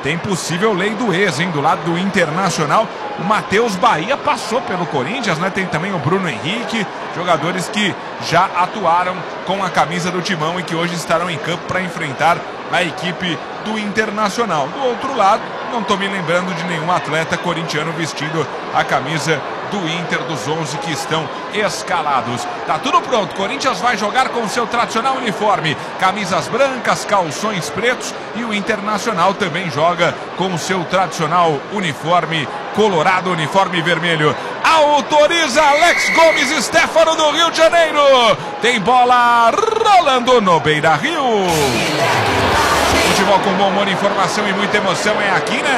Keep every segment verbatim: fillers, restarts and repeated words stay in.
tem possível lei do ex, hein? Do lado do Internacional, o Matheus Bahia passou pelo Corinthians, né? Tem também o Bruno Henrique, jogadores que já atuaram com a camisa do Timão e que hoje estarão em campo para enfrentar a equipe do Internacional. Do outro lado, não estou me lembrando de nenhum atleta corintiano vestindo a camisa do Inter, dos onze que estão escalados. Tá tudo pronto, Corinthians vai jogar com o seu tradicional uniforme, camisas brancas, calções pretos, e o Internacional também joga com o seu tradicional uniforme colorado, uniforme vermelho. Autoriza Alex Gomes Stefano do Rio de Janeiro. Tem bola rolando no Beira-Rio. Futebol com bom humor, informação e muita emoção é aqui, né?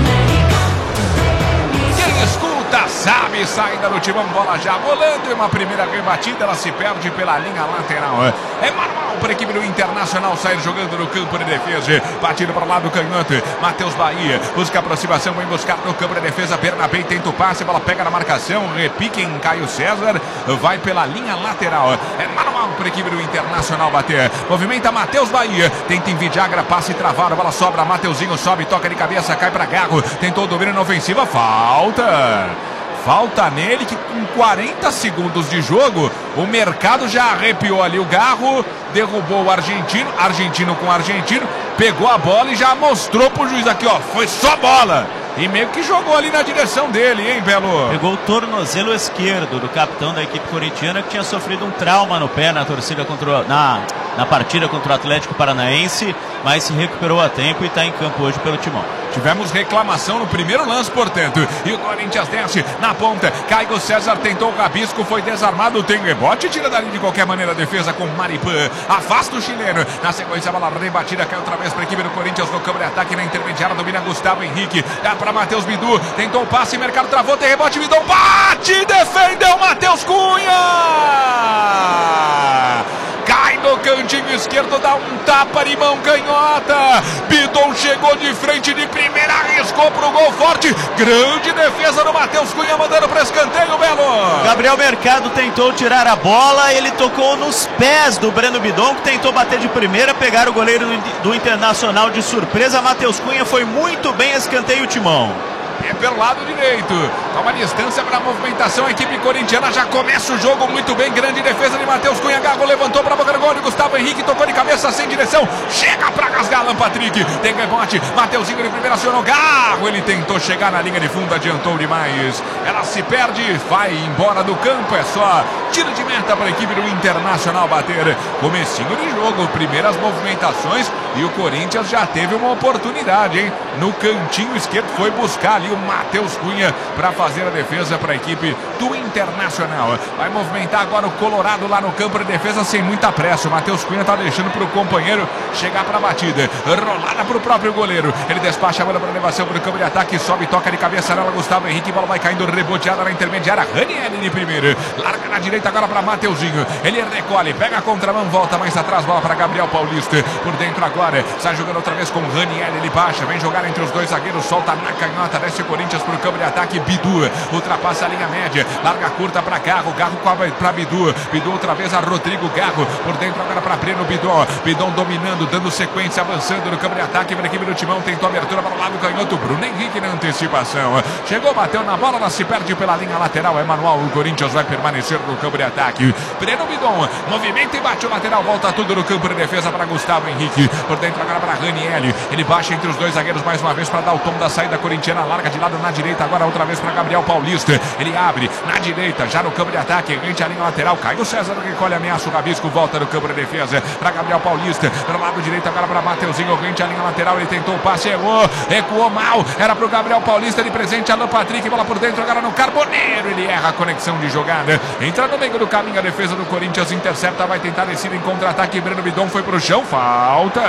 Quem escuta sabe, saída do Timão, bola já rolando, e uma primeira rebatida, ela se perde pela linha lateral. É manual para a equipe do Internacional sair jogando no campo de defesa. Batido para o lado canhoto, Matheus Bahia busca aproximação, vem buscar no campo de defesa, perna bem, tenta o passe, bola pega na marcação, repique em Caio César, vai pela linha lateral. É manual para a equipe do Internacional bater. Movimenta Matheus Bahia, tenta em Vidagra, passe travado, bola sobra, Mateuzinho sobe, toca de cabeça, cai para Garro, tentou o domínio na ofensiva, falta. Falta nele, que com quarenta segundos de jogo, o mercado já arrepiou ali. O Garro derrubou o argentino, argentino com argentino, pegou a bola e já mostrou pro juiz aqui, ó, foi só bola. E meio que jogou ali na direção dele, hein, Belo? Pegou o tornozelo esquerdo do capitão da equipe corintiana, que tinha sofrido um trauma no pé na torcida contra, na, na partida contra o Atlético Paranaense, mas se recuperou a tempo e está em campo hoje pelo Timão. Tivemos reclamação no primeiro lance, portanto, e o Corinthians desce na ponta. Caio César tentou o rabisco, foi desarmado, tem rebote, tira dali de qualquer maneira a defesa com Maripã, afasta o chileno. Na sequência, a bola rebatida, cai outra vez para a equipe do Corinthians no campo de ataque, na intermediária, domina Gustavo Henrique, dá para Matheus Bidu, tentou o passe, mercado travou, tem rebote, Bidu, bate, defendeu Matheus Cunha! Cai no cantinho esquerdo, dá um tapa de mão canhota. Bidon chegou de frente de primeira, arriscou pro gol forte. Grande defesa do Matheus Cunha, mandando para escanteio, Belo. Gabriel Mercado tentou tirar a bola, ele tocou nos pés do Breno Bidon, que tentou bater de primeira, pegar o goleiro do Internacional de surpresa. Matheus Cunha foi muito bem, escanteio Timão. É pelo lado direito, toma distância para a movimentação, a equipe corintiana já começa o jogo muito bem, grande defesa de Matheus Cunha, Garro levantou para a boca do gol de Gustavo Henrique, tocou de cabeça sem direção, chega para rasgar Alan Patrick, tem rebote, Mateuzinho de primeira acionou, Garro, ele tentou chegar na linha de fundo, adiantou demais, ela se perde, vai embora do campo, é só tiro de meta para a equipe do Internacional bater. Comecinho de jogo, primeiras movimentações, e o Corinthians já teve uma oportunidade, hein? No cantinho esquerdo foi buscar ali o Matheus Cunha para fazer a defesa para a equipe do Internacional. Vai movimentar agora o Colorado lá no campo de defesa sem muita pressa. O Matheus Cunha está deixando para o companheiro chegar para a batida. Rolada para o próprio goleiro. Ele despacha a bola para elevação para o campo de ataque. Sobe, toca de cabeça nela. Gustavo Henrique. Bola vai caindo, reboteada na intermediária. Ranieri de primeiro. Larga na direita agora para Mateuzinho. Ele recolhe, pega a contramão, volta mais atrás. Bola para Gabriel Paulista. Por dentro agora. Sai jogando outra vez com Ranieri. Ele baixa, vem jogar entre os dois zagueiros. Solta na canhota. Desce o Corinthians para o campo de ataque. Bidu ultrapassa a linha média. Larga curta para Garro. Garro para Bidu. Bidu outra vez a Rodrigo Garro. Por dentro agora para Breno Bidon. Bidon dominando, dando sequência, avançando no campo de ataque. Para a equipe do Timão. Tentou abertura para o lado canhoto. Bruno Henrique na antecipação. Chegou, bateu na bola. Ela se perde pela linha lateral. É manual. O Corinthians vai permanecer no campo de ataque. Breno Bidon movimenta e bate o lateral. Volta tudo no campo de defesa para Gustavo Henrique. Por dentro agora para Ranieri. Ele baixa entre os dois zagueiros mais uma vez para dar o tom da saída corintiana. Larga de lado na direita. Agora outra vez para Gabriel Paulista. Ele abre na direita, já no campo de ataque. Rente a linha lateral. Caio César recolhe, ameaça o rabisco. Volta no campo de defesa para Gabriel Paulista. Para o lado direito agora para Mateuzinho. Rente a linha lateral. Ele tentou o passe, errou. Recuou mal. Era para o Gabriel Paulista. De presente, Alan Patrick. Bola por dentro agora no Carboneiro. Ele erra a conexão de jogada. Entra no meio do caminho. A defesa do Corinthians intercepta. Vai tentar descer em contra-ataque. Breno Bidon foi para o chão. Falta.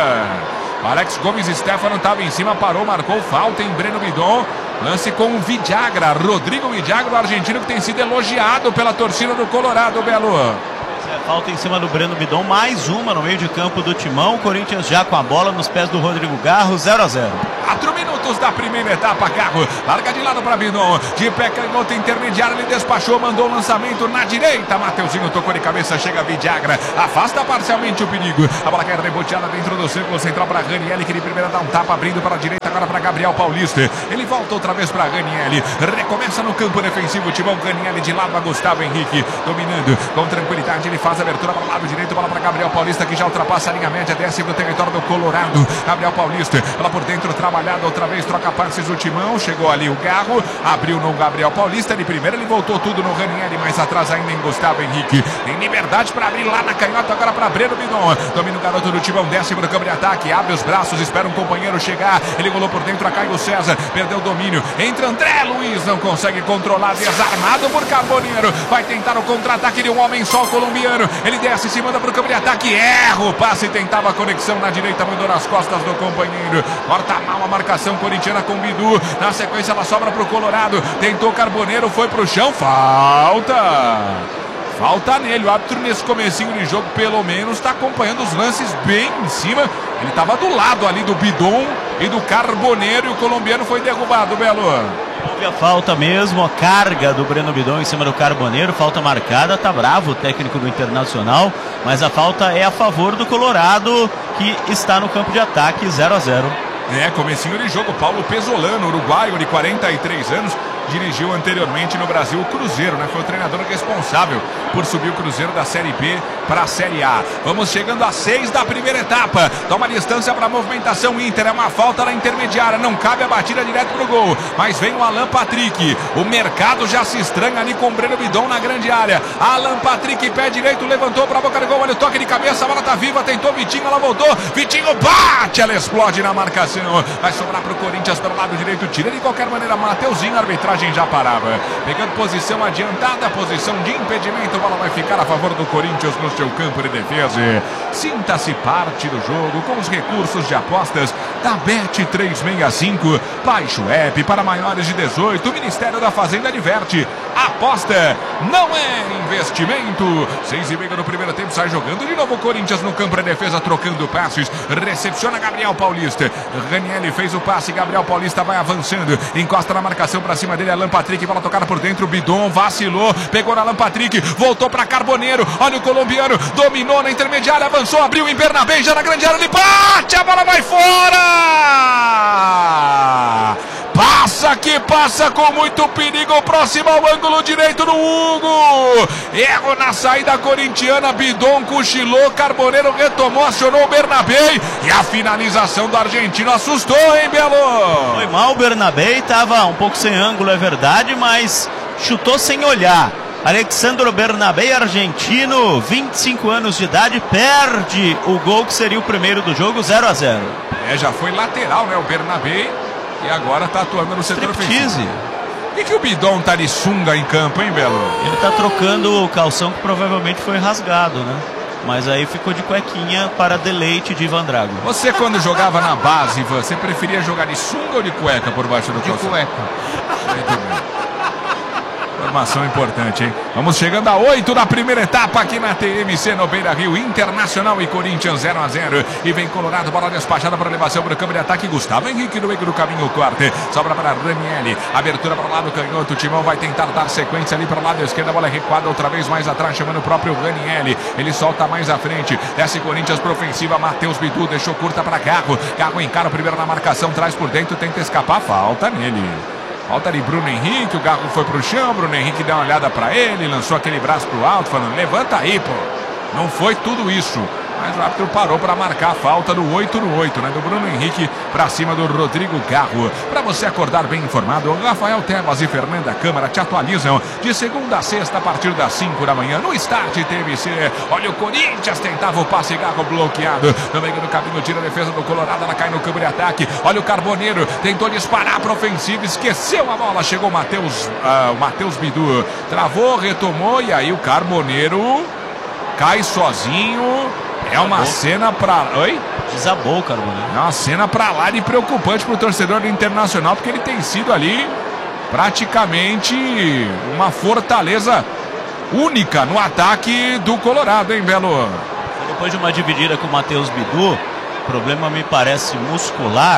Alex Gomes Stefano estava em cima, parou, marcou falta em Breno Bidon. Lance com o Vidagra, Rodrigo Vidagra, o argentino que tem sido elogiado pela torcida do Colorado, Belo. Falta em cima do Breno Bidon, mais uma no meio de campo do Timão. O Corinthians já com a bola nos pés do Rodrigo Garro, zero a zero. quatro minutos. minutos da primeira etapa. Carro larga de lado para Bidon, de pé canhoto intermediário, ele despachou, mandou o lançamento na direita. Mateuzinho tocou de cabeça, chega Vidagra, afasta parcialmente o perigo. A bola cai reboteada dentro do círculo central para Ranieri, que de primeira dá um tapa, abrindo para a direita, agora para Gabriel Paulista. Ele volta outra vez para Ranieri, recomeça no campo defensivo. Timão Ranieri de lado a Gustavo Henrique, dominando com tranquilidade. Ele faz a abertura para o lado direito, bola para Gabriel Paulista, que já ultrapassa a linha média, desce para o território do Colorado. Gabriel Paulista, lá por dentro, trabalhado outra vez, troca passes o Timão. Chegou ali o Garro, abriu no Gabriel Paulista. De primeira ele voltou tudo no Ranieri, mais atrás ainda em Gustavo Henrique. Tem liberdade para abrir lá na canhota, agora para Breno Bidon. Domina o garoto do Timão, desce para o campo de ataque, abre os braços, espera um companheiro chegar. Ele rolou por dentro a Caio César, perdeu o domínio. Entra André Luiz, não consegue controlar, desarmado por Carboneiro. Vai tentar o contra-ataque de um homem só colombiano. Ele desce, se manda para o campo de ataque, erra o passe, tentava a conexão na direita, mandou nas costas do companheiro. Corta mal a marcação corintiana com Bidu. Na sequência ela sobra para o Colorado. Tentou Carboneiro, foi para o chão. Falta! Falta nele. O árbitro nesse comecinho de jogo, pelo menos, está acompanhando os lances bem em cima. Ele estava do lado ali do Bidon e do Carboneiro, e o colombiano foi derrubado, Belo. Houve a falta mesmo, a carga do Breno Bidon em cima do Carboneiro, falta marcada, tá bravo o técnico do Internacional, mas a falta é a favor do Colorado, que está no campo de ataque, zero a zero. É, comecinho de jogo, Paulo Pesolano, uruguaio de quarenta e três anos, dirigiu anteriormente no Brasil o Cruzeiro, né? Foi o treinador responsável por subir o Cruzeiro da Série B para a Série A. Vamos chegando a seis da primeira etapa. Toma distância para a movimentação Inter. É uma falta na intermediária. Não cabe a batida direto pro gol. Mas vem o Alan Patrick. O mercado já se estranha ali com o Breno Bidon na grande área. Alan Patrick, pé direito, levantou para a boca do gol. Olha o toque de cabeça. A bola tá viva. Tentou Vitinho, ela voltou. Vitinho bate. Ela explode na marcação. Vai sobrar pro Corinthians pelo lado direito. Tira de qualquer maneira Mateuzinho. A arbitragem já parava. Pegando posição adiantada, posição de impedimento. A bola vai ficar a favor do Corinthians no seu campo de defesa. Sinta-se parte do jogo com os recursos de apostas da Bet trezentos e sessenta e cinco. Baixe o app para maiores de dezoito. O Ministério da Fazenda adverte. Aposta não é investimento. Seis e meia no primeiro tempo. Sai jogando de novo o Corinthians no campo de defesa, trocando passes. Recepciona Gabriel Paulista. Ranieri fez o passe. Gabriel Paulista vai avançando. Encosta na marcação para cima dele. Alan Patrick, bola tocada por dentro. Bidon vacilou. Pegou na Alan Patrick. Voltou para Carboneiro. Olha o colombiano. Dominou na intermediária. Avançou. Abriu em Bernabé. Já na grande área. Ele bate. A bola vai fora. Passa que passa com muito perigo. Próximo ao ângulo direito do Hugo. Erro na saída corintiana. Bidon cochilou. Carboneiro retomou, acionou o Bernabé. E a finalização do argentino assustou, hein, Belo? Foi mal o Bernabé. Estava um pouco sem ângulo, é verdade, mas chutou sem olhar. Alexandro Bernabé, argentino, vinte e cinco anos de idade, perde o gol que seria o primeiro do jogo, zero a zero. É, já foi lateral, né, o Bernabé, e agora tá atuando no setor ofensivo. Por que, que o Bidon tá de sunga em campo, hein, Belo? Ele tá trocando o calção que provavelmente foi rasgado, né? Mas aí ficou de cuequinha para deleite de Ivan Drago. Você, quando jogava na base, Ivan, você preferia jogar de sunga ou de cueca por baixo do calção? De cueca. Muito bem. Informação importante, hein? Vamos chegando a oito da primeira etapa aqui na T M C no Beira-Rio. Internacional e Corinthians zero a zero. E vem Colorado, bola despachada para elevação para o campo de ataque. Gustavo Henrique no meio do caminho, corte. Sobra para Ranieri. Abertura para o lado canhoto. O Timão vai tentar dar sequência ali para o lado esquerdo. A bola é recuada outra vez mais atrás, chamando o próprio Ranieri. Ele solta mais à frente. Desce Corinthians para ofensiva. Matheus Bidu deixou curta para Garro. Garro encara o primeiro na marcação. Traz por dentro, tenta escapar. Falta nele. Falta ali Bruno Henrique, o Garro foi pro chão, Bruno Henrique deu uma olhada para ele, lançou aquele braço pro alto, falando, levanta aí, pô. Não foi tudo isso. Mas o árbitro parou para marcar a falta do oito no oito, né? Do Bruno Henrique para cima do Rodrigo Garro. Para você acordar bem informado, Rafael Tebas e Fernanda Câmara te atualizam de segunda a sexta a partir das cinco da manhã no Start T V C. Olha o Corinthians, tentava o passe, Garro bloqueado. No meio do caminho, tira a defesa do Colorado, ela cai no campo de ataque. Olha o Carboneiro, tentou disparar para ofensiva, esqueceu a bola. Chegou o Matheus, uh, o Matheus Bidu, travou, retomou e aí o Carboneiro cai sozinho. É uma Desabou. cena pra... Oi? Desabou, Carboneiro. É uma cena pra lá de preocupante pro torcedor do Internacional, porque ele tem sido ali praticamente uma fortaleza única no ataque do Colorado, hein, Belo? Depois de uma dividida com o Matheus Bidu, o problema me parece muscular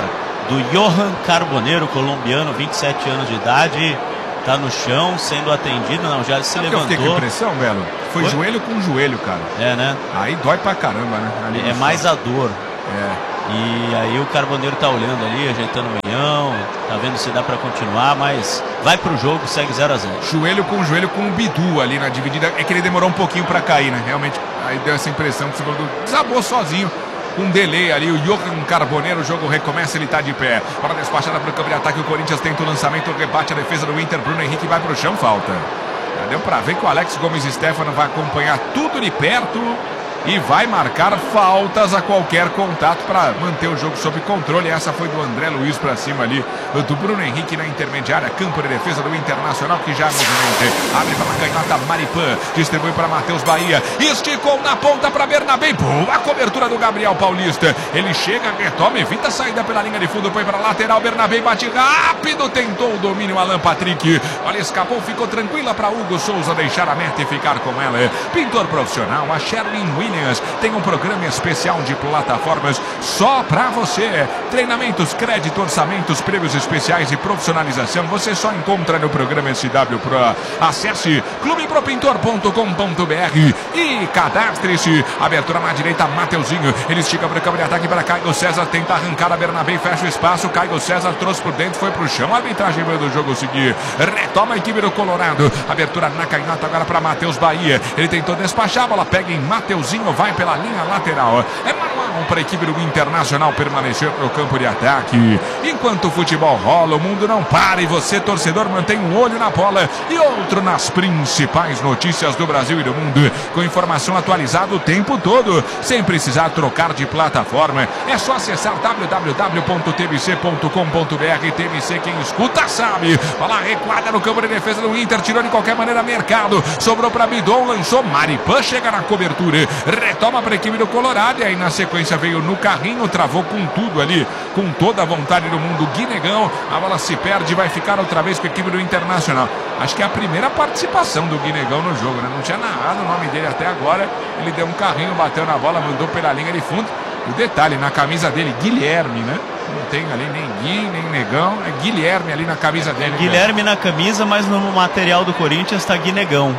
do Johan Carboneiro, colombiano, vinte e sete anos de idade. Tá no chão, sendo atendido. Não, já se Sabe levantou. Que eu fiquei com impressão, Belo? Foi, Foi joelho com joelho, cara. É, né? Aí dói pra caramba, né? Ali é mais a dor. É. E aí o Carboneiro tá olhando ali, ajeitando o meião, tá vendo se dá pra continuar, mas vai pro jogo, segue zero a zero. Joelho com joelho com o Bidu ali na dividida. É que ele demorou um pouquinho pra cair, né? Realmente, aí deu essa impressão que o segundo desabou sozinho. Com um delay ali, o Johan Carboneiro, o jogo recomeça, ele tá de pé. Para despachada para o campo de ataque, o Corinthians tenta o lançamento, rebate a defesa do Inter, Bruno Henrique vai pro chão, falta. Já deu pra ver que o Alex Gomes Stefano vai acompanhar tudo de perto e vai marcar faltas a qualquer contato para manter o jogo sob controle. Essa foi do André Luiz para cima ali, do Bruno Henrique na intermediária, campo de defesa do Internacional que já movimenta. Abre para a canhota Maripã, distribui para Matheus Bahia, esticou na ponta para Bernabé, boa cobertura do Gabriel Paulista. Ele chega, retoma, evita a saída pela linha de fundo, foi para a lateral, Bernabé bate rápido, tentou o domínio, Alan Patrick. Olha, escapou, ficou tranquila para Hugo Souza deixar a meta e ficar com ela. Pintor profissional, a Sherlyn Williams tem um programa especial de plataformas só para você. Treinamentos, crédito, orçamentos, prêmios especiais e profissionalização você só encontra no programa S W Pro. Acesse clube pro pintor ponto com ponto br e cadastre-se. Abertura na direita, Mateuzinho. Ele estica para o campo de ataque para Caio César. Tenta arrancar a Bernabé, fecha o espaço. Caio César trouxe por dentro, foi para o chão. A arbitragem do jogo seguir. Retoma a equipe do Colorado. Abertura na canhota agora para Matheus Bahia. Ele tentou despachar, a bola pega em Mateuzinho. Vai pela linha lateral. É manual para a equipe do Internacional permanecer no campo de ataque. Enquanto o futebol rola, o mundo não para e você, torcedor, mantém um olho na bola e outro nas principais notícias do Brasil e do mundo, com informação atualizada o tempo todo, sem precisar trocar de plataforma. É só acessar w w w ponto t b c ponto com ponto b r. T B C, quem escuta sabe. Bola recuada no campo de defesa do Inter, tirou de qualquer maneira Mercado, sobrou para Bidon, lançou Maripã, chega na cobertura. Retoma para a equipe do Colorado e aí na sequência veio no carrinho, travou com tudo ali, com toda a vontade do mundo, Guinegão. A bola se perde e vai ficar outra vez com a equipe do Internacional. Acho que é a primeira participação do Guinegão no jogo, né? Não tinha narrado o nome dele até agora. Ele deu um carrinho, bateu na bola, mandou pela linha de fundo. O detalhe, na camisa dele, Guilherme, né? Não tem ali nem Gui, nem Negão, é Guilherme ali na camisa dele. Guilherme na camisa, mas no material do Corinthians está Guinegão.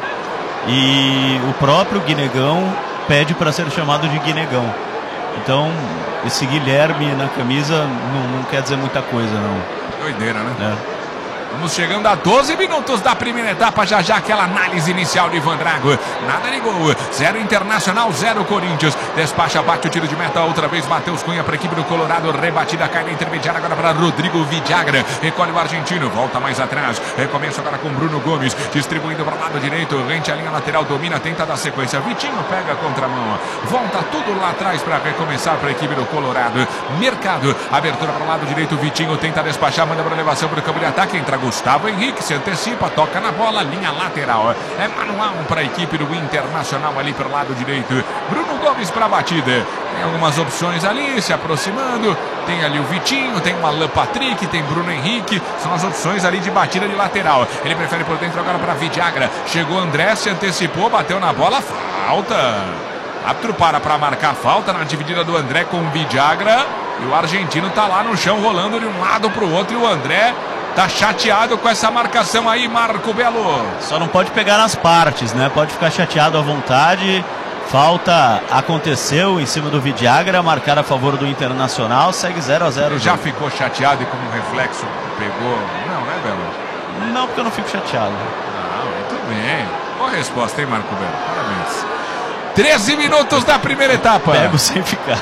E o próprio Guinegão pede para ser chamado de Guinegão. Então, esse Guilherme na camisa não, não quer dizer muita coisa, não. Doideira, né? É. Vamos chegando a doze minutos da primeira etapa, já já aquela análise inicial de Ivan Drago. Nada de gol, zero Internacional, zero Corinthians. Despacha, bate o tiro de meta outra vez, Matheus Cunha para a equipe do Colorado, rebatida, cai na intermediária agora para Rodrigo Vidagra, recolhe o argentino, volta mais atrás, recomeça agora com Bruno Gomes, distribuindo para o lado direito, rente a linha lateral, domina, tenta dar sequência, Vitinho pega a contramão, volta tudo lá atrás para recomeçar para a equipe do Colorado. Mercado, abertura para o lado direito, Vitinho tenta despachar, manda para elevação para o campo de ataque, entra Gustavo Henrique, se antecipa, toca na bola, linha lateral. É manual para a equipe do Internacional ali pelo lado direito. Bruno Gomes para a batida. Tem algumas opções ali, se aproximando. Tem ali o Vitinho, tem o Alan Patrick, tem Bruno Henrique. São as opções ali de batida de lateral. Ele prefere por dentro agora para Vidagra. Chegou André, se antecipou, bateu na bola, falta. Árbitro para para marcar falta na dividida do André com o Vidagra. E o argentino tá lá no chão, rolando de um lado para o outro. E o André tá chateado com essa marcação aí, Marco Belo. Só não pode pegar nas partes, né? Pode ficar chateado à vontade. Falta aconteceu em cima do Vidagra, marcar a favor do Internacional, segue zero a zero. Já ficou chateado e como reflexo pegou? Não, né, Belo? Não, porque eu não fico chateado. Ah, muito bem. Boa resposta, hein, Marco Belo? Parabéns. treze minutos da primeira etapa. Pego sem ficar.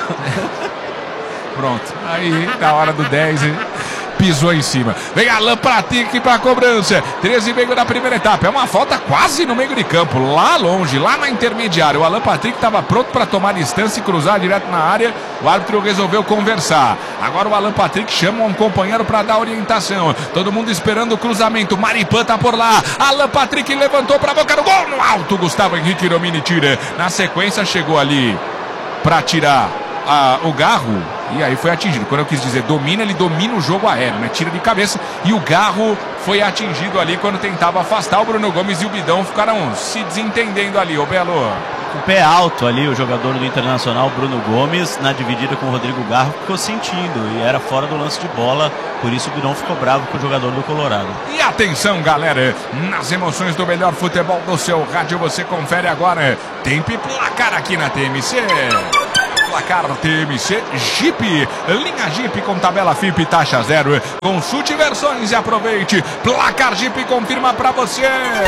Pronto. Aí, na hora do dez, pisou em cima. Vem Alan Patrick para a cobrança. treze e meio da primeira etapa. É uma falta quase no meio de campo, lá longe, lá na intermediária. O Alan Patrick estava pronto para tomar distância e cruzar direto na área. O árbitro resolveu conversar. Agora o Alan Patrick chama um companheiro para dar orientação. Todo mundo esperando o cruzamento. Maripã tá por lá. Alan Patrick levantou para a boca do gol. No alto, Gustavo Henrique domina tira. Na sequência chegou ali para tirar a, o Garro. E aí foi atingido. Quando eu quis dizer domina, ele domina o jogo aéreo, né? Tira de cabeça. E o Garro foi atingido ali quando tentava afastar. O Bruno Gomes e o Bidão ficaram se desentendendo ali, ô Belo. com o pé alto ali, o jogador do Internacional, Bruno Gomes, na dividida com o Rodrigo Garro, ficou sentindo e era fora do lance de bola, por isso o Bidon ficou bravo com o jogador do Colorado. E atenção, galera, nas emoções do melhor futebol do seu rádio, você confere agora tempo e placar aqui na T M C. Placar T M C Jeep, linha Jeep com tabela F I P e taxa zero. Consulte versões e aproveite. Placar Jeep confirma pra você.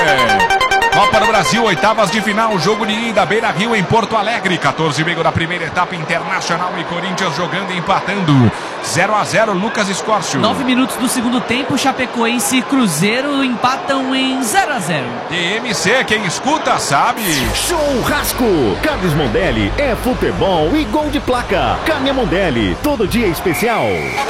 Copa do Brasil, oitavas de final, jogo de ida, Beira Rio em Porto Alegre, quatorze e meio da primeira etapa, Internacional e Corinthians jogando e empatando, zero a zero, Lucas Escórcio. nove minutos do segundo tempo, Chapecoense e Cruzeiro empatam em zero a zero. T M C, quem escuta sabe. Churrasco, Carlos Mondelli, é futebol e gol de placa. Carne Mondelli, todo dia especial.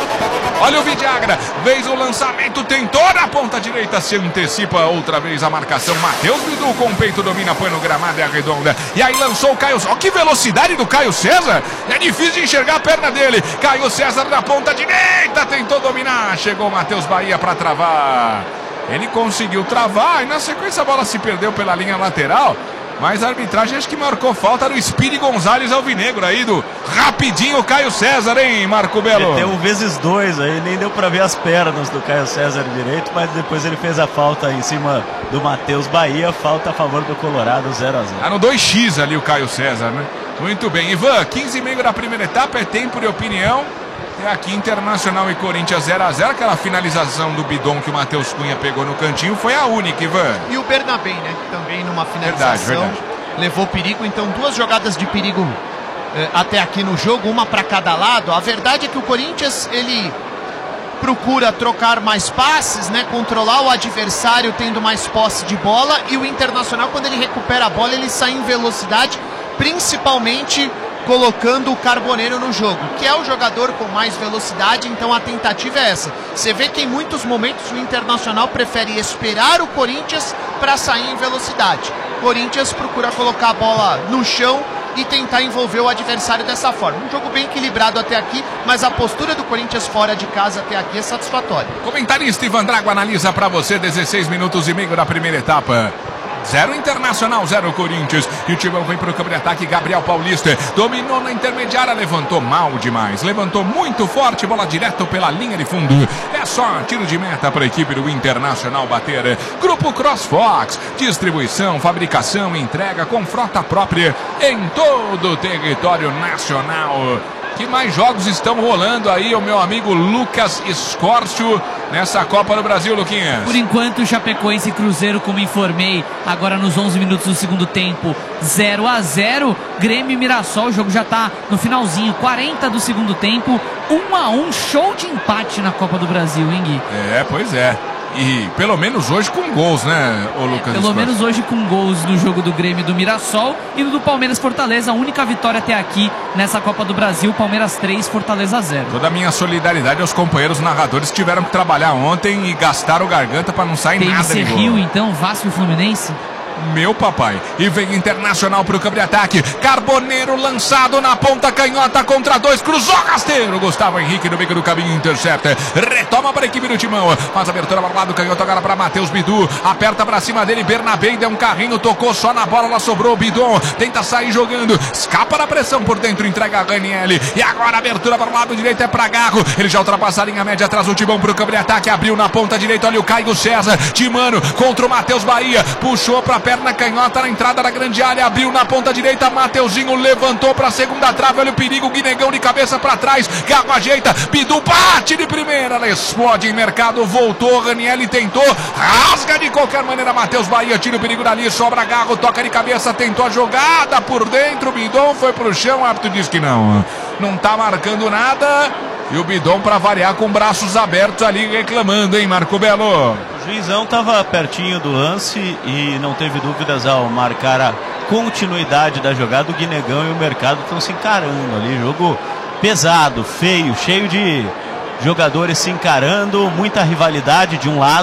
Olha o Vidagra, vez o lançamento, tentou na ponta direita, se antecipa outra vez a marcação. Matheus Bidu com o peito domina, põe no gramado, é arredonda. E aí lançou o Caio. Olha que velocidade do Caio César. É difícil de enxergar a perna dele. Caio César na ponta direita, tentou dominar. Chegou o Matheus Bahia para travar. Ele conseguiu travar e na sequência a bola se perdeu pela linha lateral. Mas a arbitragem acho que marcou falta no Speedy Gonzalez Alvinegro aí do rapidinho Caio César, hein, Marco Belo? Tem um vezes dois aí, nem deu pra ver as pernas do Caio César direito, mas depois ele fez a falta em cima do Matheus Bahia, falta a favor do Colorado, zero a zero. Ah, no dois x ali o Caio César, né? Muito bem, Ivan, quinze e meio da primeira etapa, é tempo de opinião. É aqui Internacional e Corinthians zero a zero, aquela finalização do Bidon que o Matheus Cunha pegou no cantinho foi a única, Ivan. E o Bernabé, né, também numa finalização, verdade, verdade. levou perigo, então duas jogadas de perigo eh, até aqui no jogo, uma para cada lado. A verdade é que o Corinthians, ele procura trocar mais passes, né, controlar o adversário tendo mais posse de bola, e o Internacional, quando ele recupera a bola, ele sai em velocidade, principalmente colocando o Carboneiro no jogo, que é o jogador com mais velocidade, então a tentativa é essa. Você vê que em muitos momentos o Internacional prefere esperar o Corinthians para sair em velocidade. O Corinthians procura colocar a bola no chão e tentar envolver o adversário dessa forma. Um jogo bem equilibrado até aqui, mas a postura do Corinthians fora de casa até aqui é satisfatória. Comentarista Ivan Drago analisa para você, dezesseis minutos e meio da primeira etapa. Zero Internacional, zero Corinthians. E o Timão vem para o campo de ataque. Gabriel Paulista dominou na intermediária, levantou mal demais, levantou muito forte, bola direto pela linha de fundo. É só tiro de meta para a equipe do Internacional bater. Grupo CrossFox, distribuição, fabricação, entrega com frota própria em todo o território nacional. Que mais jogos estão rolando aí, o meu amigo Lucas Escórcio, nessa Copa do Brasil, Luquinhas? Por enquanto, Chapecoense e Cruzeiro, como informei, agora nos onze minutos do segundo tempo, zero a zero. Grêmio e Mirassol, o jogo já está no finalzinho, quarenta do segundo tempo, um a um, show de empate na Copa do Brasil, hein, Gui? É, pois é. E pelo menos hoje com gols, né, ô Lucas? É, pelo Escórcio. menos hoje com gols no jogo do Grêmio e do Mirassol e no do Palmeiras Fortaleza, a única vitória até aqui nessa Copa do Brasil, Palmeiras três, Fortaleza zero. Toda a minha solidariedade aos companheiros narradores que tiveram que trabalhar ontem e gastaram garganta para não sair nada de gol. Rio, então, Vasco e Fluminense? Meu papai. E vem Internacional pro campo de ataque. Carboneiro lançado na ponta canhota contra dois. Cruzou rasteiro. Gustavo Henrique no meio do caminho intercepta. Retoma para a equipe do Timão. Faz abertura para o lado. Canhota agora para Matheus Bidu. Aperta para cima dele. Bernabé deu um carrinho. Tocou só na bola. Ela sobrou. Bidon tenta sair jogando. Escapa da pressão por dentro. Entrega a Ranielli. E agora a abertura para o lado direito é para Garro. Ele já ultrapassa a linha média. Traz o Timão pro campo de ataque. Abriu na ponta direita. Olha o Caio César. Timano contra o Matheus Bahia. Puxou para perna canhota na entrada da grande área, abriu na ponta direita, Mateuzinho levantou para a segunda trave, olha o perigo, Guinegão de cabeça para trás, Gago ajeita, Bidu bate de primeira, ela explode em mercado, voltou, Ranielli tentou, rasga de qualquer maneira, Matheus Bahia tira o perigo dali, sobra Garro, toca de cabeça, tentou a jogada por dentro, Bidon foi pro chão, o árbitro diz que não, não tá marcando nada. E o Bidon para variar com braços abertos ali reclamando, hein, Marco Belo? O juizão estava pertinho do lance e não teve dúvidas ao marcar a continuidade da jogada. O Guinegão e o Mercado estão se encarando ali. Jogo pesado, feio, cheio de jogadores se encarando, muita rivalidade de um lado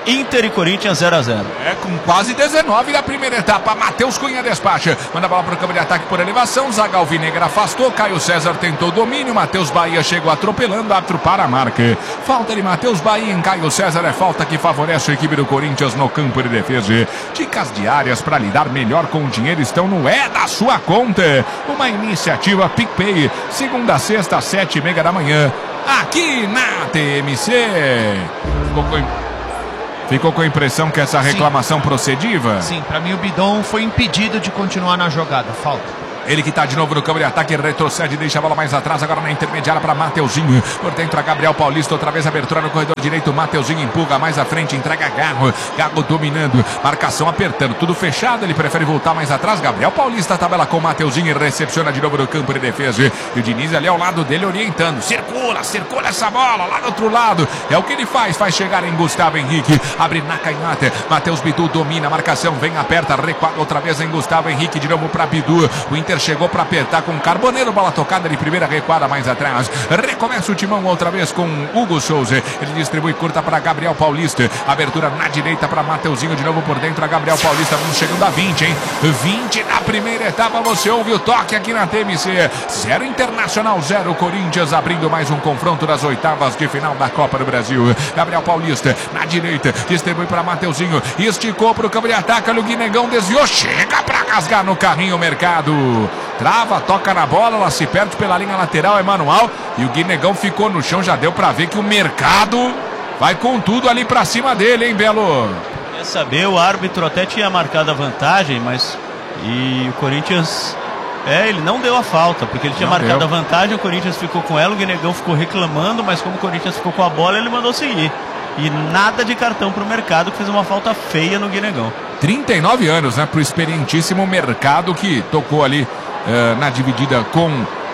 Inter e Corinthians zero a zero. É, com quase dezenove da primeira etapa. Matheus Cunha despacha. Manda a bola para o campo de ataque por elevação. Zaga Alvinegra afastou. Caio César tentou domínio. Matheus Bahia chegou atropelando. Árbitro para a marca. Falta de Matheus Bahia em Caio César. É falta que favorece a equipe do Corinthians no campo de defesa. Dicas diárias para lidar melhor com o dinheiro estão no É da Sua Conta. Uma iniciativa PicPay. Segunda a sexta, às sete e meia da manhã. Aqui na T M C. Ficou com... Ficou com a impressão que essa reclamação Sim. procediva? Sim, para mim o Bidon foi impedido de continuar na jogada. Falta. Ele que está de novo no campo de ataque, retrocede, deixa a bola mais atrás, agora na intermediária para Mateuzinho. Por dentro a Gabriel Paulista, outra vez abertura no corredor direito. Mateuzinho empurra mais à frente, entrega Garro. Garro dominando, marcação apertando, tudo fechado. Ele prefere voltar mais atrás. Gabriel Paulista tabela com Mateuzinho e recepciona de novo no campo de defesa. E o Diniz ali ao lado dele orientando. Circula, circula essa bola lá do outro lado. É o que ele faz, faz chegar em Gustavo Henrique. Abre na canhota. Matheus Bidu domina a marcação, vem, aperta, recuada outra vez em Gustavo Henrique. De novo para Bidu. O Inter chegou para apertar com Carboneiro, bola tocada de primeira, recuada mais atrás, recomeça o timão outra vez com Hugo Souza, ele distribui curta para Gabriel Paulista, abertura na direita para Mateuzinho, de novo por dentro a Gabriel Paulista, vamos chegando a vinte, hein, vinte na primeira etapa, você ouve o toque aqui na T M C, zero Internacional, zero Corinthians, abrindo mais um confronto das oitavas de final da Copa do Brasil. Gabriel Paulista na direita, distribui para Mateuzinho, esticou para o campo de ataque, o Guinegão desviou, chega para rasgar no carrinho o Mercado. Trava, toca na bola, ela se perde pela linha lateral, é manual. E o Guinegão ficou no chão, já deu pra ver que o Mercado vai com tudo ali pra cima dele, hein, Belo? Quer saber, o árbitro até tinha marcado a vantagem, mas... E o Corinthians... É, ele não deu a falta, porque ele tinha não marcado deu. a vantagem, o Corinthians ficou com ela, o Guinegão ficou reclamando, mas como o Corinthians ficou com a bola, ele mandou seguir. E nada de cartão pro Mercado, que fez uma falta feia no Guinegão. trinta e nove anos, né, pro experientíssimo Mercado, que tocou ali uh, na dividida com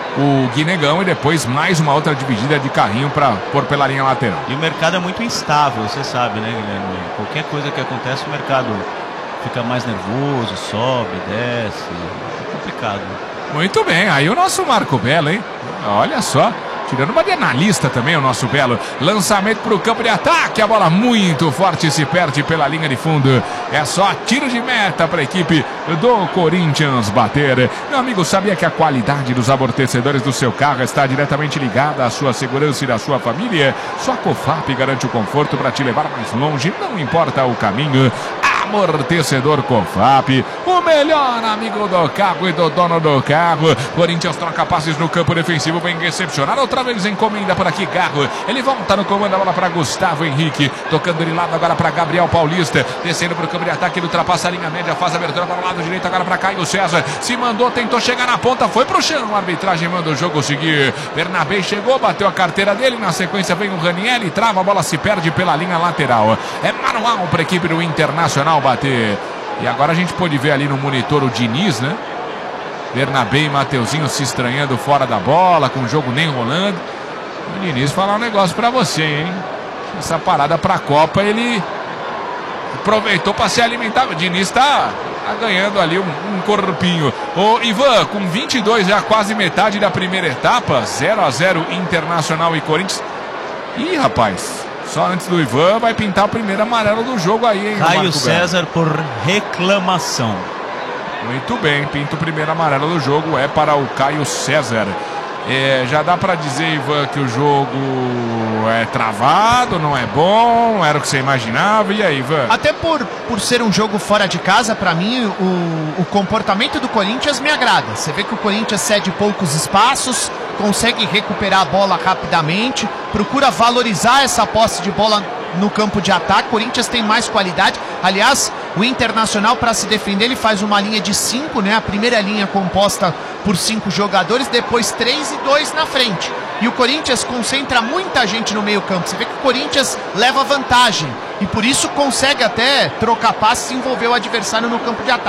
o Guinegão e depois mais uma outra dividida de carrinho para pôr pela linha lateral. E o Mercado é muito instável, você sabe, né, Guilherme? Qualquer coisa que acontece, o Mercado fica mais nervoso, sobe, desce, é complicado. Muito bem, aí o nosso Marco Belo, hein? Olha só. Tirando uma de analista também o nosso Belo. Lançamento para o campo de ataque. A bola muito forte se perde pela linha de fundo. É só tiro de meta para a equipe do Corinthians bater. Meu amigo, sabia que a qualidade dos amortecedores do seu carro está diretamente ligada à sua segurança e da sua família? Só a Cofap garante o conforto para te levar mais longe, não importa o caminho. Amortecedor Cofap, o melhor amigo do carro e do dono do carro. Corinthians troca passes no campo defensivo, vem recepcionar outra vez, encomenda por aqui Garro, ele volta no comando, a bola para Gustavo Henrique, tocando de lado agora para Gabriel Paulista, descendo para o campo de ataque, ele ultrapassa a linha média, faz a abertura para o lado direito agora para Caio César, se mandou, tentou chegar na ponta, foi pro chão, a arbitragem manda o jogo seguir. Bernabé chegou, bateu a carteira dele, na sequência vem o Ranieri, trava, a bola se perde pela linha lateral. É manual para a equipe do Internacional bater. E agora a gente pode ver ali no monitor o Diniz, né? Bernabé e Mateuzinho se estranhando fora da bola, com o jogo nem rolando. O Diniz falar um negócio pra você, hein? Essa parada pra Copa, ele aproveitou pra se alimentar. O Diniz tá, tá ganhando ali um, um corpinho. Ô Ivan, com vinte e dois, já quase metade da primeira etapa, zero a zero Internacional e Corinthians. Ih, rapaz, só antes do Ivan vai pintar o primeiro amarelo do jogo aí, hein? Caio César por reclamação. Muito bem, pinta o primeiro amarelo do jogo, é para o Caio César. É, já dá para dizer, Ivan, que o jogo é travado, não é bom, era o que você imaginava, e aí, Ivan? Até por, por ser um jogo fora de casa, para mim, o, o comportamento do Corinthians me agrada. Você vê que o Corinthians cede poucos espaços, consegue recuperar a bola rapidamente, procura valorizar essa posse de bola no campo de ataque. O Corinthians tem mais qualidade. Aliás, o Internacional, para se defender, ele faz uma linha de cinco, né? A primeira linha composta por cinco jogadores, depois três e dois na frente. E o Corinthians concentra muita gente no meio campo. Você vê que o Corinthians leva vantagem e por isso consegue até trocar passes e envolver o adversário no campo de ataque.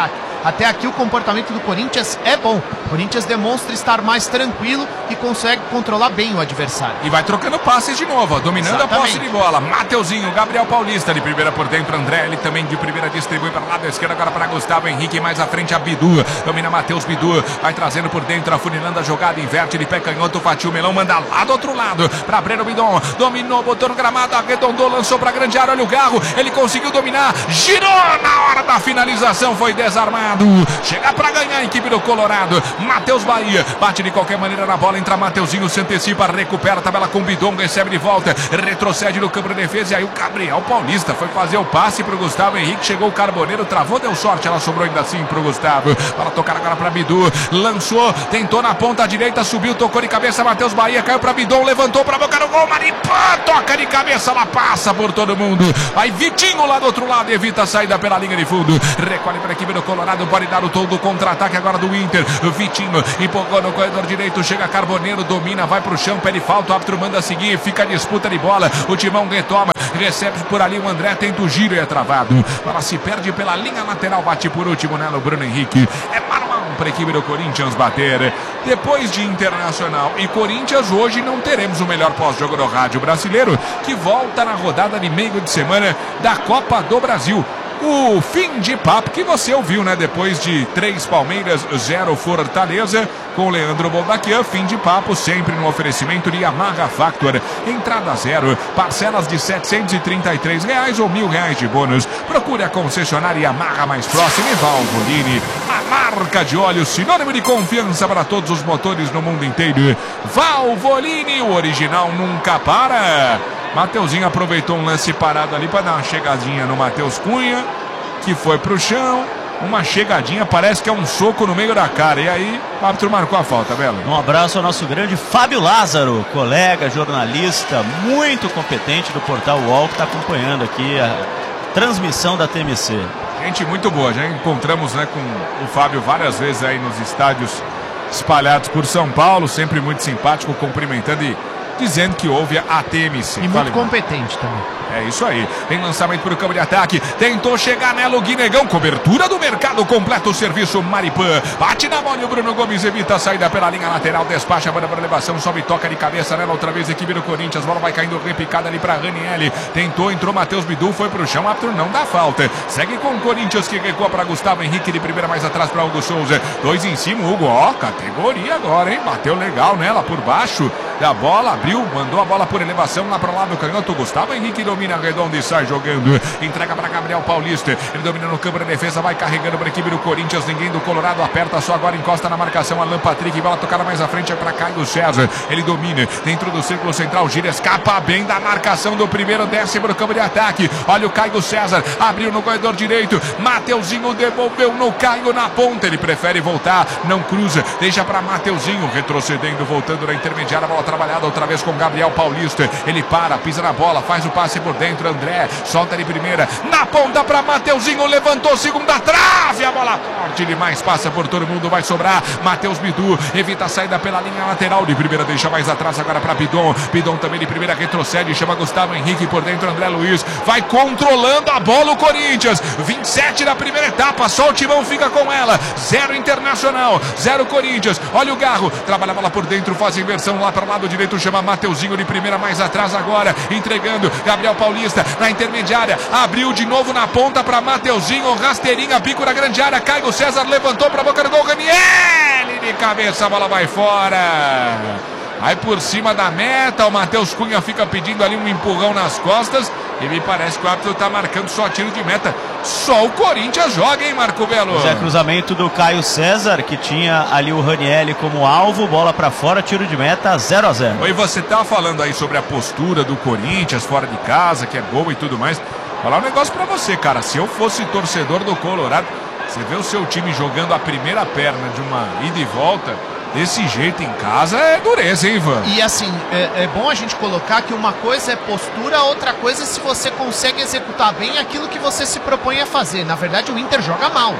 até aqui o comportamento do Corinthians é bom. O Corinthians demonstra estar mais tranquilo e consegue controlar bem o adversário. E vai trocando passes de novo, ó, dominando Exatamente. a posse de bola. Mateuzinho, Gabriel Paulista de primeira por dentro, André, ele também de primeira distribui para o lado esquerdo, agora para Gustavo Henrique, mais à frente a Bidu, domina Matheus Bidu, vai trazendo por dentro, afunilando a jogada, inverte de pé canhoto, Fatiu Melão, manda lá do outro lado, para Breno Bidon, dominou, botou no gramado, arredondou, lançou para grande área, olha o Garro, ele conseguiu dominar, girou na hora da finalização, foi desarmado, chega para ganhar a equipe do Colorado, Matheus Bahia, bate de qualquer maneira na bola, entra Mateuzinho, se antecipa, recupera a tabela com o Bidon, recebe de volta, retrocede no campo de defesa, e aí o Gabriel Paulista foi fazer o passe para o Gustavo Henrique, chegou o Carboneiro, travou, deu sorte, ela sobrou ainda assim para o Gustavo, para tocar agora para Bidu, lançou, tentou na ponta direita, subiu, tocou de cabeça, Matheus Bahia, caiu para Bidon, levantou para boca do gol, Maripã, toca de cabeça, ela passa por todo mundo, aí Vitinho lá do outro lado, evita a saída pela linha de fundo, recolhe para a equipe do Colorado, pode dar o tom do contra-ataque agora do Inter, Vitinho, empolgou no corredor direito, chega Carboneiro, domina, vai para o chão, pede falta, o árbitro manda seguir, fica a disputa de bola, o Timão retoma, recebe por ali o André, tenta o giro e é travado, ela se perde pela linha lateral, bate por último nela o Bruno Henrique, é mano a mano para a equipe do Corinthians bater, depois de Internacional e Corinthians, hoje não teremos o melhor pós-jogo do rádio brasileiro, que volta na rodada de meio de semana da Copa do Brasil. O fim de papo que você ouviu, né? Depois de três Palmeiras, zero Fortaleza, com Leandro Boldaquian, fim de papo sempre no oferecimento de Yamaha Factor. Entrada zero, parcelas de setecentos e trinta e três reais ou mil reais de bônus. Procure a concessionária Yamaha mais próxima e Valvoline, a marca de óleo, sinônimo de confiança para todos os motores no mundo inteiro. Valvoline, o original nunca para. Mateuzinho aproveitou um lance parado ali para dar uma chegadinha no Matheus Cunha, que foi pro chão, uma chegadinha, parece que é um soco no meio da cara, e aí o árbitro marcou a falta, Belo. Um abraço ao nosso grande Fábio Lázaro, colega, jornalista, muito competente do Portal U O L, que está acompanhando aqui a transmissão da T M C. Gente muito boa, já encontramos, né, com o Fábio várias vezes aí nos estádios espalhados por São Paulo, sempre muito simpático, cumprimentando e dizendo que houve a T M C. E muito Vale competente mais. também. É isso aí. Tem lançamento para o campo de ataque. Tentou chegar nela o Guinegão. Cobertura do mercado. Completa o serviço Maripã. Bate na bola e o Bruno Gomes evita a saída pela linha lateral. Despacha a banda para elevação. Sobe, toca de cabeça nela outra vez. Equipe do Corinthians. Bola vai caindo repicada ali para Ranielli. Tentou, entrou Matheus Bidu. Foi para o chão. Árbitro não dá falta. Segue com o Corinthians que recua para Gustavo Henrique. De primeira mais atrás para Hugo Souza. Dois em cima. Hugo, ó, categoria agora, hein? Bateu legal nela por baixo da bola. Abriu, mandou a bola por elevação lá para o lado do canhoto. Gustavo Henrique domina redondo e sai jogando. Entrega para Gabriel Paulista. Ele domina no campo de defesa, vai carregando para a equipe do Corinthians. Ninguém do Colorado aperta, só agora encosta na marcação. Alan Patrick, bola tocada mais à frente é para Caio César. Ele domina dentro do círculo central, gira, escapa bem da marcação do primeiro, desce para o campo de ataque. Olha o Caio César, abriu no corredor direito. Mateuzinho devolveu no Caio na ponta. Ele prefere voltar, não cruza, deixa para Mateuzinho, retrocedendo, voltando na intermediária. Bola trabalhada outra vez com Gabriel Paulista. Ele para, pisa na bola, faz o passe por dentro. André solta de primeira na ponta para Mateuzinho, levantou segunda trave, a bola forte demais, passa por todo mundo, vai sobrar Matheus Bidu, evita a saída pela linha lateral, de primeira deixa mais atrás agora para Bidon. Bidon também de primeira retrocede, chama Gustavo Henrique por dentro, André Luiz vai controlando a bola o Corinthians. Vinte e sete da primeira etapa, só o Timão fica com ela. Zero Internacional, zero Corinthians. Olha o Garro, trabalha a bola por dentro, faz inversão lá para o lado direito, chama Mateuzinho de primeira mais atrás agora, entregando Gabriel Paulista na intermediária, abriu de novo na ponta para Mateuzinho, rasteirinha, bico na grande área, Caio César levantou para a boca do gol, Ranielli de cabeça, a bola vai fora, vai por cima da meta, o Matheus Cunha fica pedindo ali um empurrão nas costas, e me parece que o árbitro está marcando só tiro de meta. Só o Corinthians joga, hein, Marco Belo? Pois é, cruzamento do Caio César, que tinha ali o Ranielli como alvo, bola para fora, tiro de meta, zero a zero. Oi, você tá falando aí sobre a postura do Corinthians fora de casa, que é boa e tudo mais. Vou falar um negócio para você, cara. Se eu fosse torcedor do Colorado, você vê o seu time jogando a primeira perna de uma ida e volta desse jeito em casa, é dureza, hein, Ivan? E assim, é, é bom a gente colocar que uma coisa é postura, outra coisa é se você consegue executar bem aquilo que você se propõe a fazer. Na verdade, o Inter joga mal.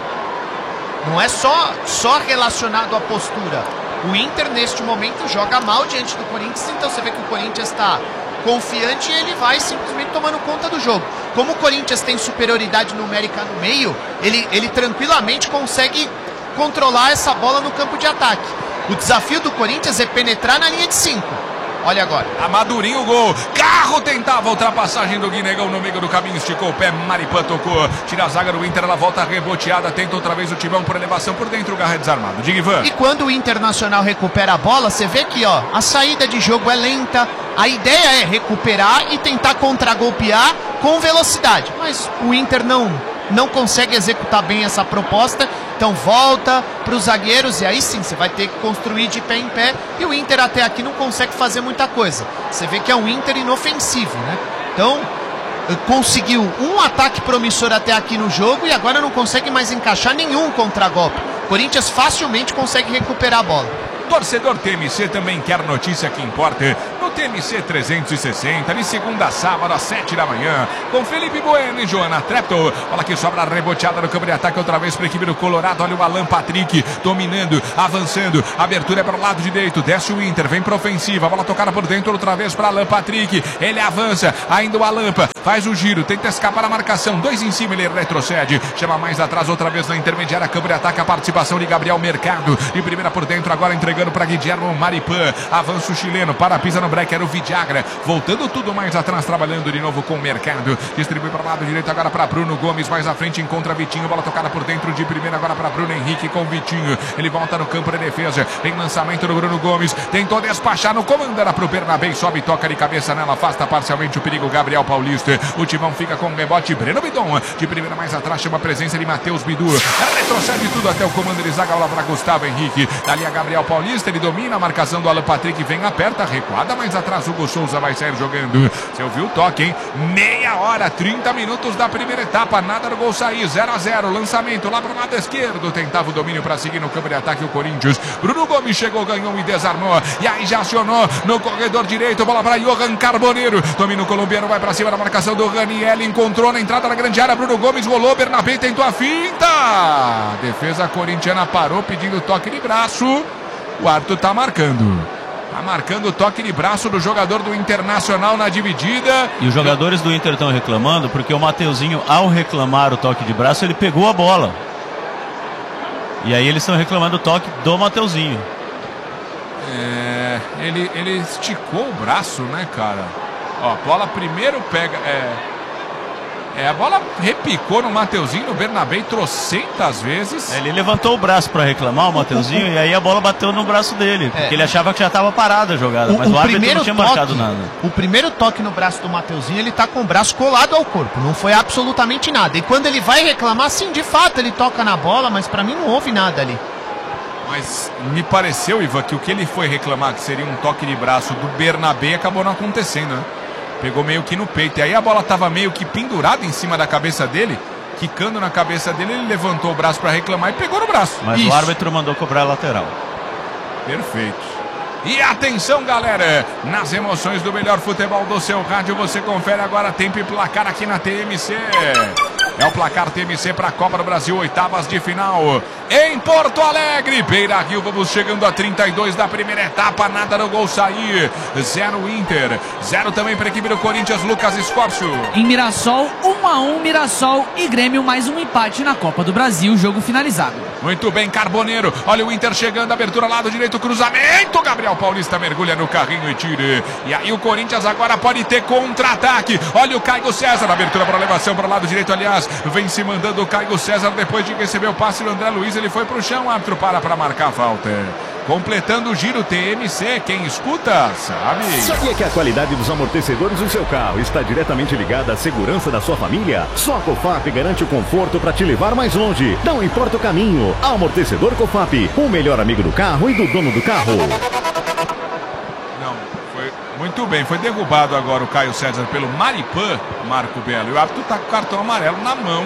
Não é só, só relacionado à postura. O Inter, neste momento, joga mal diante do Corinthians, então você vê que o Corinthians está confiante e ele vai simplesmente tomando conta do jogo. como o Corinthians tem superioridade numérica no meio, ele, ele tranquilamente consegue controlar essa bola no campo de ataque. O desafio do Corinthians é penetrar na linha de cinco. Olha agora. Amadurinho o gol. Carro tentava a ultrapassagem do Guinegão no meio do caminho. Esticou o pé. Maripan tocou. Tira a zaga do Inter. Ela volta reboteada. Tenta outra vez o Timão por elevação por dentro. O Garra é desarmado. Diga, Ivan. E quando o Internacional recupera a bola, você vê que ó, a saída de jogo é lenta. A ideia é recuperar e tentar contragolpear com velocidade. Mas o Inter não, não consegue executar bem essa proposta. Então volta para os zagueiros e aí sim você vai ter que construir de pé em pé. E o Inter até aqui não consegue fazer muita coisa. Você vê que é um Inter inofensivo, né? Então conseguiu um ataque promissor até aqui no jogo e agora não consegue mais encaixar nenhum contragolpe. Corinthians facilmente consegue recuperar a bola. Torcedor T M C também quer notícia que importa no T M C trezentos e sessenta, de segunda a sábado às sete da manhã, com Felipe Bueno e Joana Trepto. Bola que sobra reboteada no campo de ataque outra vez para a equipe do Colorado. Olha o Alan Patrick dominando, avançando. Abertura é para o lado direito, desce o Inter, vem para ofensiva. Bola tocada por dentro outra vez para Alan Patrick. Ele avança, ainda o Alampa faz o giro, tenta escapar da marcação. Dois em cima, ele retrocede, chama mais atrás outra vez na intermediária. Campo de ataque, a participação de Gabriel Mercado. De primeira por dentro, agora entregando para Guilherme Maripan. Avança o chileno, para, pisa no break, era o Vidagra. Voltando tudo mais atrás, trabalhando de novo com o Mercado. Distribui para o lado direito agora para Bruno Gomes. Mais à frente encontra Vitinho. Bola tocada por dentro de primeira agora para Bruno Henrique com Vitinho. Ele volta no campo de defesa. Tem lançamento do Bruno Gomes. Tentou despachar no comando, era para o Bernabé. Sobe e toca de cabeça nela. Afasta parcialmente o perigo Gabriel Paulista. O Timão fica com o rebote. Breno Bidon. De primeira mais atrás chama a presença de Matheus Bidu. Retrocede tudo até o comando de zaga. Bola para Gustavo Henrique. Dali a Gabriel Paulista. Ele domina a marcação do Alan Patrick, vem aperta, recuada mais atrás, Hugo Souza vai sair jogando. Você ouviu o toque, hein? Meia hora, trinta minutos da primeira etapa, nada do gol sair, zero a zero, lançamento lá para o lado esquerdo, tentava o domínio para seguir no campo de ataque o Corinthians. Bruno Gomes chegou, ganhou e desarmou, e aí já acionou no corredor direito, bola para Johan Carboneiro, domina o colombiano, vai para cima da marcação do Raniel, encontrou na entrada da grande área, Bruno Gomes rolou, Bernabé tentou a finta, a defesa corintiana parou pedindo toque de braço. O árbitro tá marcando. Tá marcando o toque de braço do jogador do Internacional na dividida. E os jogadores do Inter estão reclamando porque o Mateuzinho, ao reclamar o toque de braço, ele pegou a bola. E aí eles estão reclamando o toque do Mateuzinho. É, ele, ele esticou o braço, né, cara? Ó, a bola primeiro pega... É, é, a bola repicou no Mateuzinho, no Bernabé, trocentas vezes. Ele levantou o braço para reclamar, o Mateuzinho, e aí a bola bateu no braço dele. Porque É. ele achava que já estava parada a jogada, O, mas o o árbitro primeiro não tinha toque, marcado nada. O primeiro toque no braço do Mateuzinho, ele tá com o braço colado ao corpo, não foi absolutamente nada. E quando ele vai reclamar, sim, de fato, ele toca na bola, mas pra mim não houve nada ali. Mas me pareceu, Ivan, que o que ele foi reclamar, que seria um toque de braço do Bernabé, acabou não acontecendo, né? Pegou meio que no peito. E aí a bola estava meio que pendurada em cima da cabeça dele, quicando na cabeça dele, ele levantou o braço para reclamar e pegou no braço. Mas Isso. o árbitro mandou cobrar a lateral. Perfeito. E atenção, galera, nas emoções do melhor futebol do seu rádio, você confere agora tempo e placar aqui na T M C. É o placar T M C para a Copa do Brasil, oitavas de final. Em Porto Alegre, Beira-Rio, vamos chegando a trinta e dois da primeira etapa, nada no gol sair. Zero Inter, zero também para a equipe do Corinthians, Lucas Escorcio. Em Mirassol, um a um, Mirassol e Grêmio, mais um empate na Copa do Brasil, jogo finalizado. Muito bem, Carboneiro, olha o Inter chegando, abertura lado direito, cruzamento, Gabriel Paulista mergulha no carrinho e tira. E aí o Corinthians agora pode ter contra-ataque. Olha o Caio César, abertura para elevação para o lado direito, aliás, vem se mandando o Caio César depois de receber o passe do André Luiz, ele foi para o chão, o árbitro para para marcar a falta. Completando o giro T M C, quem escuta sabe. Sabia que a qualidade dos amortecedores do seu carro está diretamente ligada à segurança da sua família? Só a Cofap garante o conforto para te levar mais longe. Não importa o caminho. Amortecedor Cofap, o melhor amigo do carro e do dono do carro. Não, foi muito bem, foi derrubado agora o Caio César pelo Maripan, Marco Belo. E o árbitro está com o cartão amarelo na mão.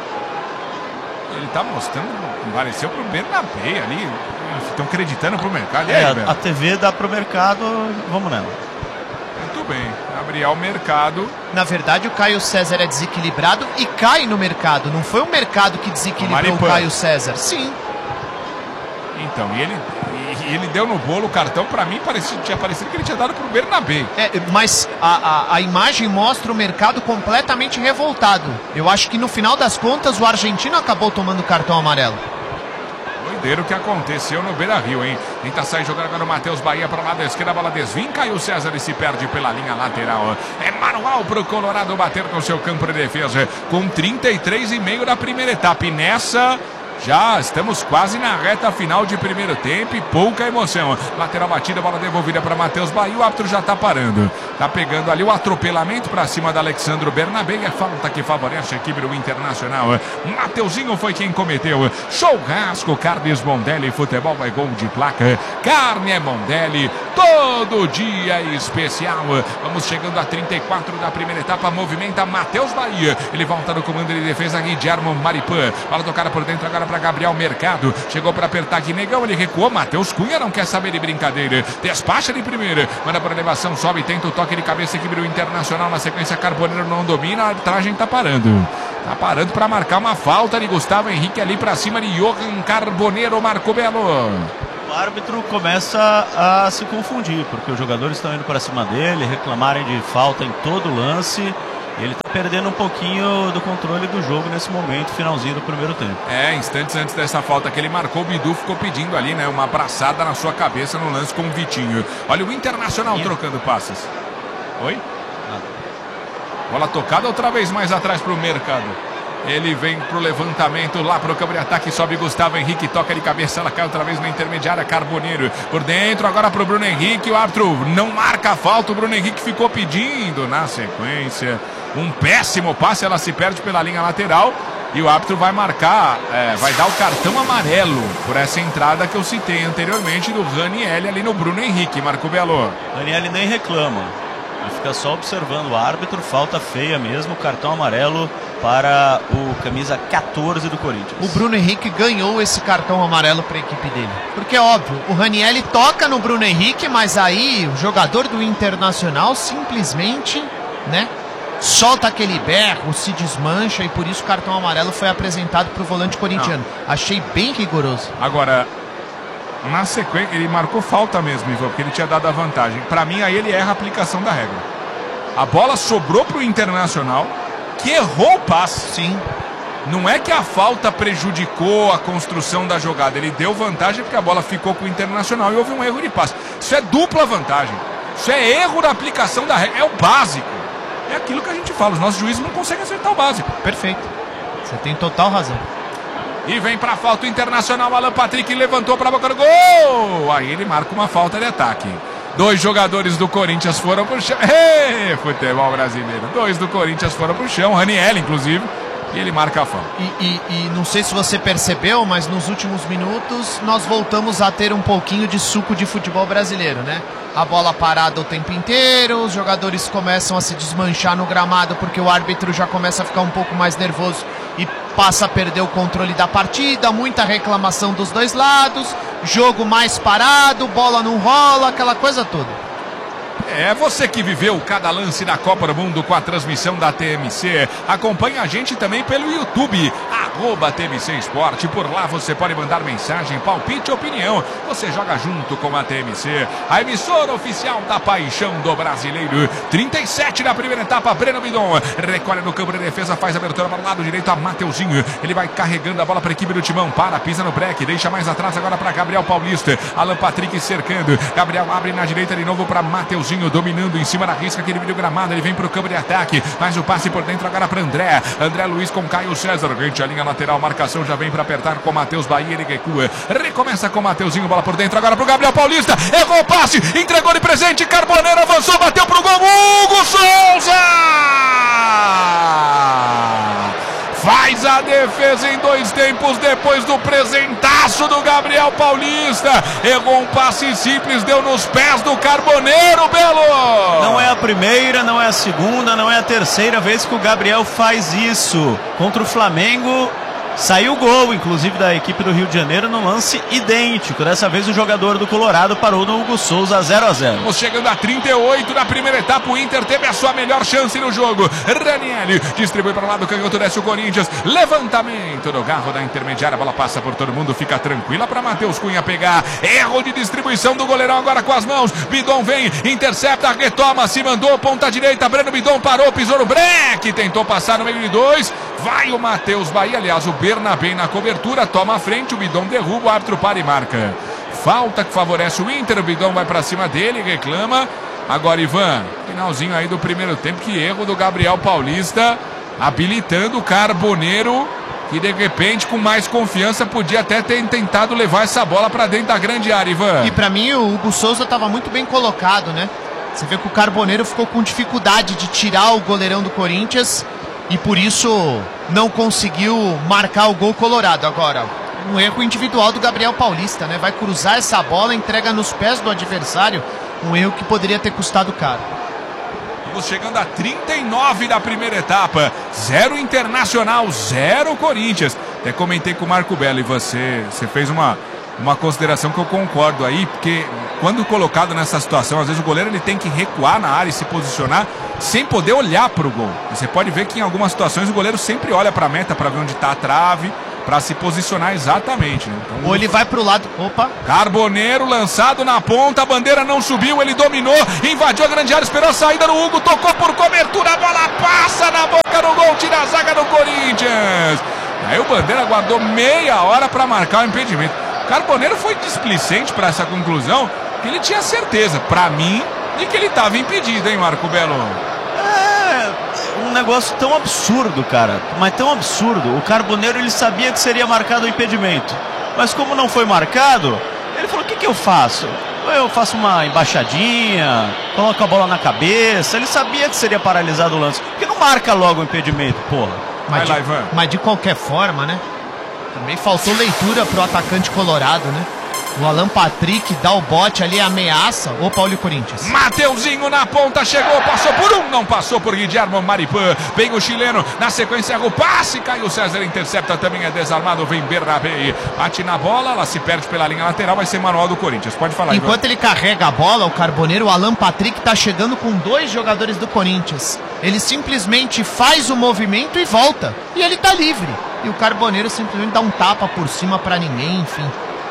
Ele está mostrando, pareceu pro Bernabé ali. Estão acreditando pro mercado. E aí, É, Belo? a T V dá pro mercado, vamos nela. Muito bem, Gabriel Mercado. Na verdade, o Caio César é desequilibrado e cai no mercado. Não foi o mercado que desequilibrou o Maripan. Caio César. Sim. Então, e ele. E ele deu no bolo o cartão, pra mim parecia, tinha parecido que ele tinha dado pro Bernabé. É, mas a, a, a imagem mostra o mercado completamente revoltado. Eu acho que no final das contas o argentino acabou tomando cartão amarelo. Doideiro que aconteceu no Beira-Rio, hein? Tenta sair jogando agora o Matheus Bahia para o lado esquerdo, a bola desvinca e o César se perde pela linha lateral. É manual para o Colorado bater no seu campo de defesa, com trinta e três e meio da primeira etapa. E nessa... já estamos quase na reta final de primeiro tempo e pouca emoção. Lateral batida, bola devolvida para Matheus Bahia. O árbitro já está parando. Está pegando ali o atropelamento para cima da Alexandro Bernabé. É falta que favorece a equipe do Internacional. Mateuzinho foi quem cometeu. Churrasco, Carnes Mondelli. Futebol é gol de placa. Carne é Mondelli. Todo dia especial. Vamos chegando a trinta e quatro da primeira etapa. Movimenta Matheus Bahia. Ele volta no comando de defesa. Guilherme Maripã. Bola tocada por dentro agora para Gabriel Mercado, chegou para apertar aqui, Negão, ele recuou, Matheus Cunha não quer saber de brincadeira, despacha de primeira, manda por elevação, sobe, tenta o toque de cabeça, equipe do Internacional, na sequência Carboneiro não domina, a arbitragem tá parando, tá parando para marcar uma falta de Gustavo Henrique ali para cima de Johan Carboneiro. Marco Belo. O árbitro começa a se confundir, porque os jogadores estão indo para cima dele, reclamarem de falta em todo lance. Ele está perdendo um pouquinho do controle do jogo nesse momento, finalzinho do primeiro tempo. É, instantes antes dessa falta que ele marcou, o Bidu ficou pedindo ali, né? Uma abraçada na sua cabeça no lance com o Vitinho. Olha o Internacional e... trocando passes. Oi? Ah. Bola tocada outra vez mais atrás para o Mercado. Ele vem pro levantamento lá pro campo de ataque, sobe Gustavo Henrique, toca de cabeça, ela cai outra vez na intermediária, Carboneiro por dentro, agora pro Bruno Henrique, o árbitro não marca a falta, o Bruno Henrique ficou pedindo na sequência, um péssimo passe, ela se perde pela linha lateral e o árbitro vai marcar, é, vai dar o cartão amarelo por essa entrada que eu citei anteriormente do Raniel ali no Bruno Henrique. Marco Belo. Raniel nem reclama, ele fica só observando o árbitro, falta feia mesmo, cartão amarelo para o camisa quatorze do Corinthians. O Bruno Henrique ganhou esse cartão amarelo para a equipe dele. Porque, óbvio, o Raniel toca no Bruno Henrique, mas aí o jogador do Internacional simplesmente, né, solta aquele berro, se desmancha e por isso o cartão amarelo foi apresentado para o volante corintiano. Não. Achei bem rigoroso. Agora, na sequência, ele marcou falta mesmo, Ivan, porque ele tinha dado a vantagem. Para mim, aí ele erra a aplicação da regra. A bola sobrou para o Internacional, que errou o passe. Sim. Não é que a falta prejudicou a construção da jogada. Ele deu vantagem porque a bola ficou com o Internacional e houve um erro de passe. Isso é dupla vantagem. Isso é erro da aplicação da regra. É o básico. É aquilo que a gente fala. Os nossos juízes não conseguem acertar o básico. Perfeito. Você tem total razão. E vem pra falta o Internacional. Alan Patrick levantou pra boca do gol. Aí ele marca uma falta de ataque. Dois jogadores do Corinthians foram pro chão. Ei, futebol brasileiro. Dois do Corinthians foram pro chão. Raniel, inclusive. E ele marca a falta. E, e, e não sei se você percebeu, mas nos últimos minutos nós voltamos a ter um pouquinho de suco de futebol brasileiro, né? A bola parada o tempo inteiro, os jogadores começam a se desmanchar no gramado porque o árbitro já começa a ficar um pouco mais nervoso e passa a perder o controle da partida, muita reclamação dos dois lados, jogo mais parado, bola não rola, aquela coisa toda. É você que viveu cada lance da Copa do Mundo com a transmissão da T M C. Acompanhe a gente também pelo YouTube, arroba T M C Esporte. Por lá você pode mandar mensagem, palpite, opinião. Você joga junto com a T M C, a emissora oficial da paixão do brasileiro. trinta e sete da primeira etapa, Breno Bidon recolhe no campo de defesa, faz a abertura para o lado direito a Mateuzinho. Ele vai carregando a bola para a equipe do Timão, para, pisa no break, deixa mais atrás agora para Gabriel Paulista. Alan Patrick cercando, Gabriel abre na direita de novo para Mateuzinho, dominando em cima da risca, aquele vídeo gramado, ele vem para o campo de ataque, mais o passe por dentro agora para André, André Luiz com Caio César, rente a linha lateral, marcação já vem para apertar com Matheus Bahia, ele recua, recomeça com Mateuzinho, bola por dentro agora para o Gabriel Paulista, errou o passe, entregou de presente, Carboneiro avançou, bateu pro gol, Hugo Souza! Faz a defesa em dois tempos depois do presentaço do Gabriel Paulista. Errou um passe simples, deu nos pés do Carboneiro, Belo. Não é a primeira, não é a segunda, não é a terceira vez que o Gabriel faz isso. Contra o Flamengo, Saiu gol, inclusive, da equipe do Rio de Janeiro no lance idêntico. Dessa vez o jogador do Colorado parou no Hugo Souza, zero a zero. Estamos chegando a trinta e oito da primeira etapa. O Inter teve a sua melhor chance no jogo. Ranieri distribui para o lado, canhoto desce o Corinthians. Levantamento do Garro da intermediária. A bola passa por todo mundo, fica tranquila para Matheus Cunha pegar. Erro de distribuição do goleirão agora com as mãos. Bidon vem, intercepta, retoma, se mandou, ponta direita. Breno Bidon parou, pisou no break. Tentou passar no meio de dois. Vai o Matheus Bahia, aliás, o Bernabé na cobertura, toma a frente, o Bidon derruba, o árbitro para e marca. Falta que favorece o Inter, o Bidon vai para cima dele, reclama. Agora, Ivan, finalzinho aí do primeiro tempo, que erro do Gabriel Paulista, habilitando o Carboneiro, que de repente, com mais confiança, podia até ter tentado levar essa bola para dentro da grande área, Ivan. E para mim, o Hugo Souza estava muito bem colocado, né? Você vê que o Carboneiro ficou com dificuldade de tirar o goleirão do Corinthians e por isso não conseguiu marcar o gol colorado. Agora, um erro individual do Gabriel Paulista, né? Vai cruzar essa bola, entrega nos pés do adversário, um erro que poderia ter custado caro. Estamos chegando a trinta e nove da primeira etapa, zero Internacional, zero Corinthians. Até comentei com o Marco Belo e você, você fez uma, uma consideração que eu concordo aí, porque quando colocado nessa situação, às vezes o goleiro ele tem que recuar na área e se posicionar sem poder olhar para o gol. Você pode ver que em algumas situações o goleiro sempre olha para a meta para ver onde está a trave, para se posicionar exatamente, né? Então, ou ele vai para o lado, opa. Carboneiro lançado na ponta, a bandeira não subiu, ele dominou, invadiu a grande área, esperou a saída no Hugo, tocou por cobertura, a bola passa na boca do gol, tira a zaga do Corinthians. Aí o Bandeira guardou meia hora para marcar o impedimento. O Carboneiro foi displicente para essa conclusão, que ele tinha certeza, para mim, de que ele estava impedido, hein, Marco Belo? É um negócio tão absurdo, cara, mas tão absurdo. O Carboneiro, ele sabia que seria marcado o impedimento, mas como não foi marcado, ele falou, o que que eu faço? Eu faço uma embaixadinha, coloco a bola na cabeça. Ele sabia que seria paralisado o lance, porque não marca logo o impedimento, porra. Mas, de, mas de qualquer forma, né? Também faltou leitura pro atacante colorado, né? O Alan Patrick dá o bote ali, ameaça. Opa, olha o Corinthians. Mateuzinho na ponta, chegou, passou por um, não passou por Guilherme Maripã. Vem o chileno, na sequência o passe, Caio César intercepta, também é desarmado, vem Bernabé. Bate na bola, ela se perde pela linha lateral, vai ser manual do Corinthians. Pode falar, enquanto Ivan. Ele carrega a bola, o Carboneiro, o Alan Patrick tá chegando com dois jogadores do Corinthians. Ele simplesmente faz o movimento e volta. E ele tá livre. E o Carboneiro simplesmente dá um tapa por cima pra ninguém, enfim.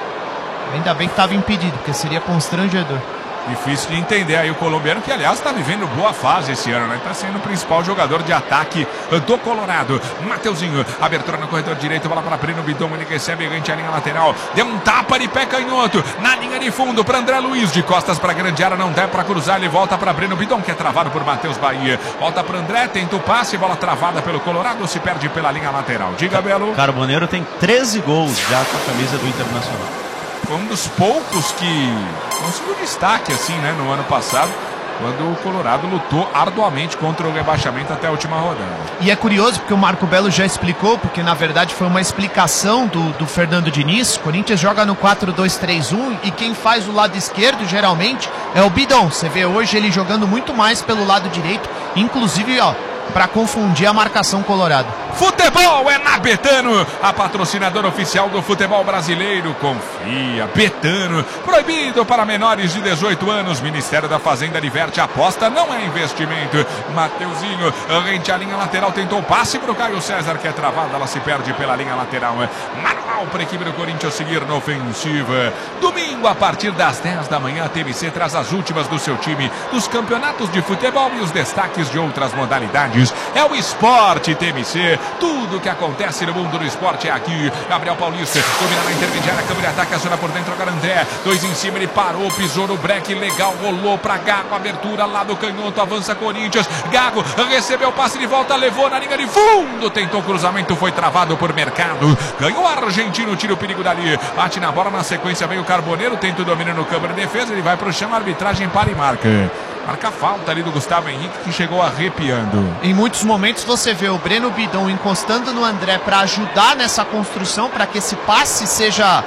Ainda bem que estava impedido, porque seria constrangedor. Difícil de entender aí o colombiano, que aliás está vivendo boa fase esse ano, né? Está sendo o principal jogador de ataque do Colorado. Mateuzinho, abertura no corredor direito, bola para Breno Bidon, ele recebe rente a linha lateral, deu um tapa de pé canhoto, na linha de fundo para André Luiz, de costas para a grande área, não dá para cruzar, ele volta para Breno Bidon, que é travado por Matheus Bahia. Volta para André, tenta o passe, bola travada pelo Colorado, se perde pela linha lateral. Diga, Belo. Carboneiro tem treze gols já com a camisa do Internacional. Foi um dos poucos que conseguiu destaque assim, né, no ano passado, quando o Colorado lutou arduamente contra o rebaixamento até a última rodada. E é curioso porque o Marco Belo já explicou, porque na verdade foi uma explicação do, do Fernando Diniz. O Corinthians joga no quatro dois três um e quem faz o lado esquerdo geralmente é o Bidon. Você vê hoje ele jogando muito mais pelo lado direito, inclusive, ó, para confundir a marcação colorado. Futebol é na Betano, a patrocinadora oficial do futebol brasileiro. Confia, Betano, proibido para menores de dezoito anos. Ministério da Fazenda adverte, aposta não é investimento. Mateuzinho, rente à linha lateral, tentou o passe para o Caio César, que é travado, ela se perde pela linha lateral. Manual para a equipe do Corinthians seguir na ofensiva. Domingo, a partir das dez da manhã, a T M C traz as últimas do seu time, dos campeonatos de futebol e os destaques de outras modalidades. É o Esporte T M C, tudo que acontece no mundo do esporte é aqui. Gabriel Paulista domina na intermediária, câmera de ataque, aciona por dentro agora André, dois em cima, ele parou, pisou no break, legal, rolou pra Gago, abertura lá do canhoto, avança Corinthians, Gago recebeu o passe de volta, levou na linha de fundo, tentou cruzamento, foi travado por Mercado, ganhou o argentino, tira o perigo dali, bate na bola, na sequência vem o Carboneiro, tenta o domínio no câmera de defesa, ele vai pro chão, a arbitragem para e marca. Marca a falta ali do Gustavo Henrique, que chegou arrepiando. Em muitos momentos você vê o Breno Bidon encostando no André para ajudar nessa construção, para que esse passe seja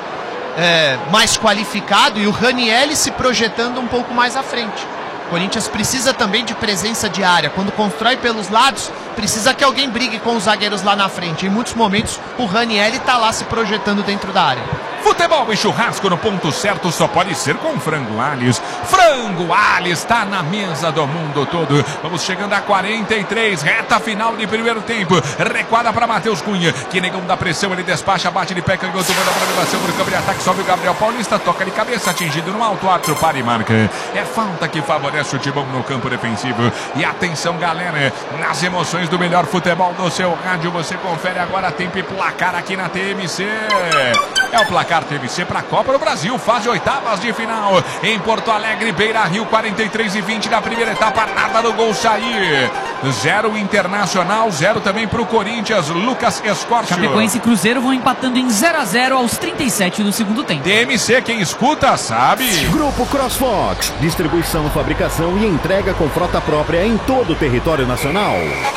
é, mais qualificado, e o Ranieri se projetando um pouco mais à frente. O Corinthians precisa também de presença de área. Quando constrói pelos lados, precisa que alguém brigue com os zagueiros lá na frente. Em muitos momentos, o Ranieri tá lá se projetando dentro da área. Futebol e churrasco no ponto certo só pode ser com Frango Alhes. Frango Alhes está na mesa do mundo todo. Vamos chegando a quarenta e três, reta final de primeiro tempo. Recuada para Matheus Cunha, que negão da pressão, ele despacha, bate de pé, canhoto, manda para a elevação por campo de ataque, sobe o Gabriel Paulista, toca de cabeça, atingido no alto, árbitro para e marca. É falta que favorece o Timão no campo defensivo. E atenção, galera, nas emoções do melhor futebol do seu rádio, você confere agora tempo e placar aqui na T M C. É o placar T M C para a Copa do Brasil, fase oitavas de final em Porto Alegre, Beira Rio, quarenta e três e vinte da primeira etapa, nada no gol sair. Zero Internacional, zero também para o Corinthians, Lucas Escorcio. Chapecoense e Cruzeiro vão empatando em zero a zero aos trinta e sete do segundo tempo. T M C, quem escuta sabe. Grupo CrossFox, distribuição, fabricação e entrega com frota própria em todo o território nacional.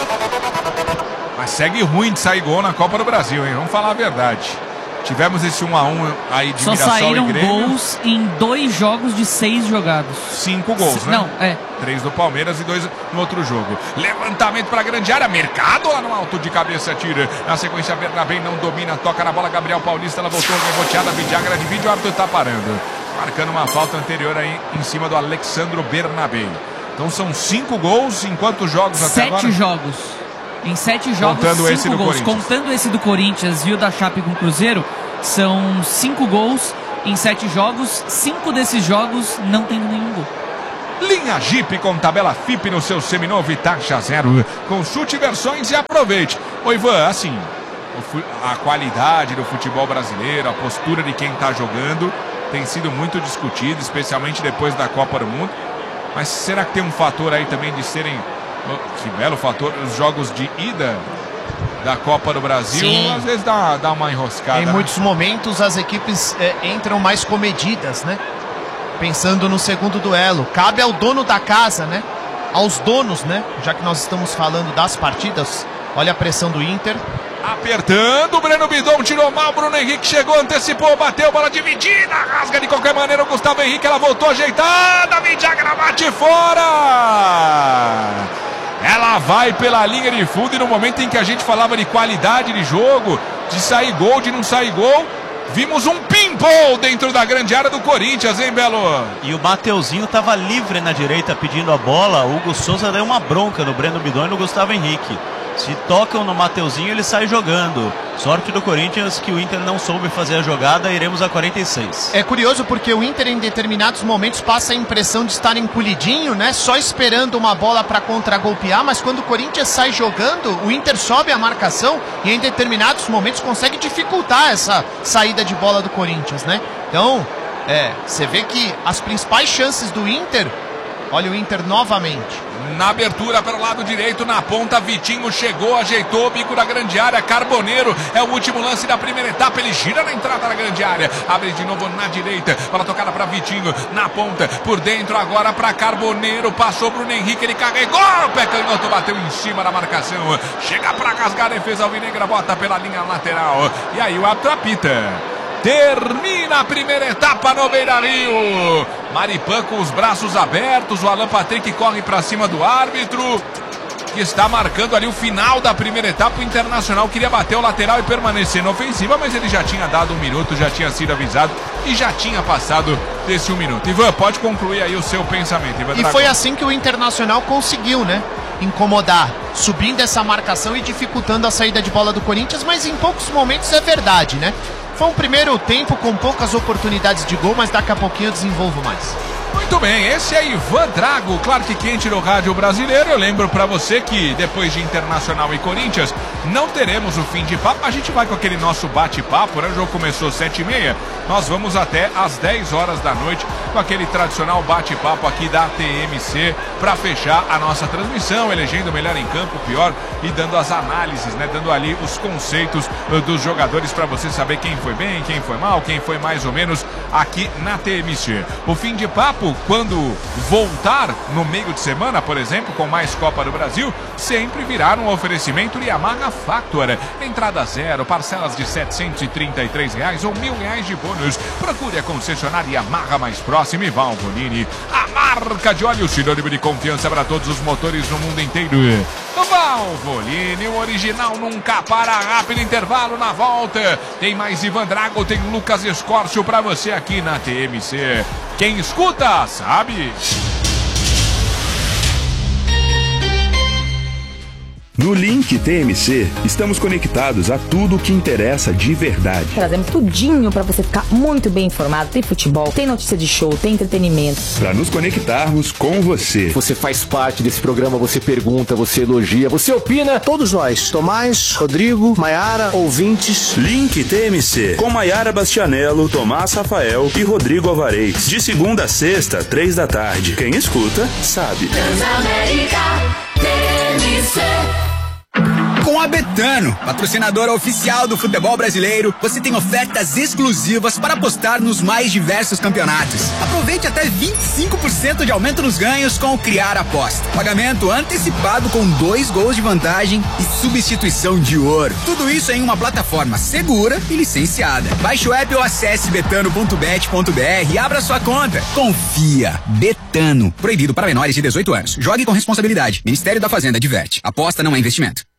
Mas segue ruim de sair gol na Copa do Brasil, hein? Vamos falar a verdade. Tivemos esse um a um aí de Só Mirassol saíram e Grêmio. gols em dois jogos de seis jogados. Cinco gols, né? Não, é. Três do Palmeiras e dois no outro jogo. Levantamento para a grande área. Mercado lá no alto de cabeça, tira. Na sequência, Bernabé não domina. Toca na bola, Gabriel Paulista. Ela voltou, reboteada. Vidiagra de vídeo. O árbitro está parando. Marcando uma falta anterior aí em cima do Alexandro Bernabé. Então são cinco gols em quantos jogos até Sete agora? Sete jogos. Em sete jogos, Contando cinco esse do gols. Corinthians. Contando esse do Corinthians e o da Chape com o Cruzeiro, são cinco gols em sete jogos. Cinco desses jogos não tem nenhum gol. Linha Jeep com tabela F I P no seu seminovo e taxa zero. Consulte versões e aproveite. Ô Ivan, assim, a qualidade do futebol brasileiro, a postura de quem está jogando tem sido muito discutido, especialmente depois da Copa do Mundo. Mas será que tem um fator aí também de serem, que belo fator, os jogos de ida da Copa do Brasil? Sim. Às vezes dá, dá uma enroscada. Em né? muitos momentos as equipes é, entram mais comedidas, né? Pensando no segundo duelo. Cabe ao dono da casa, né? Aos donos, né? Já que nós estamos falando das partidas. Olha a pressão do Inter. Apertando, o Breno Bidon tirou mal, Bruno Henrique chegou, antecipou, bateu, bola dividida, rasga de qualquer maneira o Gustavo Henrique, ela voltou ajeitada, Vidiagra bate fora! Ela vai pela linha de fundo e no momento em que a gente falava de qualidade de jogo, de sair gol, de não sair gol, vimos um pinball dentro da grande área do Corinthians, hein, Belo? E o Mateuzinho estava livre na direita pedindo a bola, o Hugo Souza deu uma bronca no Breno Bidon e no Gustavo Henrique. Se tocam no Mateuzinho, ele sai jogando. Sorte do Corinthians que o Inter não soube fazer a jogada, iremos a quarenta e seis. É curioso porque o Inter em determinados momentos passa a impressão de estar encolhidinho, né? Só esperando uma bola para contra-golpear, mas quando o Corinthians sai jogando, o Inter sobe a marcação e em determinados momentos consegue dificultar essa saída de bola do Corinthians, né? Então, é, você vê que as principais chances do Inter, olha o Inter novamente. Na abertura pelo lado direito, na ponta, Vitinho chegou, ajeitou o bico da grande área, Carboneiro é o último lance da primeira etapa, ele gira na entrada da grande área, abre de novo na direita, bola tocada para Vitinho, na ponta, por dentro agora para Carboneiro, passou Bruno Henrique, ele carregou, o pé canhoto bateu em cima da marcação, chega para rasgar a defesa alvinegra, bota pela linha lateral, e aí o árbitro apita. Termina a primeira etapa no Beira-Rio. Maripan com os braços abertos. O Alan Patrick corre para cima do árbitro, que está marcando ali o final da primeira etapa. O Internacional queria bater o lateral e permanecer na ofensiva, mas ele já tinha dado um minuto, já tinha sido avisado e já tinha passado desse um minuto. Ivan, pode concluir aí o seu pensamento. Ivan e Dragão. foi assim que o Internacional conseguiu, né? Incomodar, subindo essa marcação e dificultando a saída de bola do Corinthians, mas em poucos momentos é verdade, né? Foi um primeiro tempo com poucas oportunidades de gol, mas daqui a pouquinho eu desenvolvo mais. Muito bem, esse é Ivan Drago, Clark Quente no rádio brasileiro. Eu lembro pra você que depois de Internacional e Corinthians não teremos o fim de papo, a gente vai com aquele nosso bate-papo, né? O jogo começou às sete e meia, nós vamos até às dez horas da noite com aquele tradicional bate-papo aqui da T M C para fechar a nossa transmissão, elegendo o melhor em campo, o pior e dando as análises, né? Dando ali os conceitos dos jogadores para você saber quem foi bem, quem foi mal, quem foi mais ou menos aqui na T M C. O fim de papo, quando voltar no meio de semana, por exemplo, com mais Copa do Brasil, sempre virá um oferecimento de Yamaha Factor. Entrada zero, parcelas de setecentos e trinta e três reais ou mil reais de bônus. Procure a concessionária Yamaha mais próxima e Valvoline. A marca de óleo sinônimo de confiança para todos os motores no mundo inteiro. Valvoline, o original nunca para. Rápido intervalo na volta. Tem mais Ivan Drago, tem Lucas Escórcio pra você aqui na T M C. Quem escuta, sabe. No Link T M C, estamos conectados a tudo o que interessa de verdade. Trazemos tudinho para você ficar muito bem informado. Tem futebol, tem notícia de show, tem entretenimento. Para nos conectarmos com você. Você faz parte desse programa, você pergunta, você elogia, você opina. Todos nós, Tomás, Rodrigo, Maiara, ouvintes. Link T M C, com Maiara Bastianello, Tomás Rafael e Rodrigo Alvarez. De segunda a sexta, três da tarde. Quem escuta, sabe. Transamérica T M C. Com a Betano, patrocinadora oficial do futebol brasileiro, você tem ofertas exclusivas para apostar nos mais diversos campeonatos. Aproveite até vinte e cinco por cento de aumento nos ganhos com o Criar Aposta. Pagamento antecipado com dois gols de vantagem e substituição de ouro. Tudo isso em uma plataforma segura e licenciada. Baixe o app ou acesse betano ponto bet ponto br e abra sua conta. Confia. Betano. Proibido para menores de dezoito anos. Jogue com responsabilidade. Ministério da Fazenda adverte. Aposta não é investimento.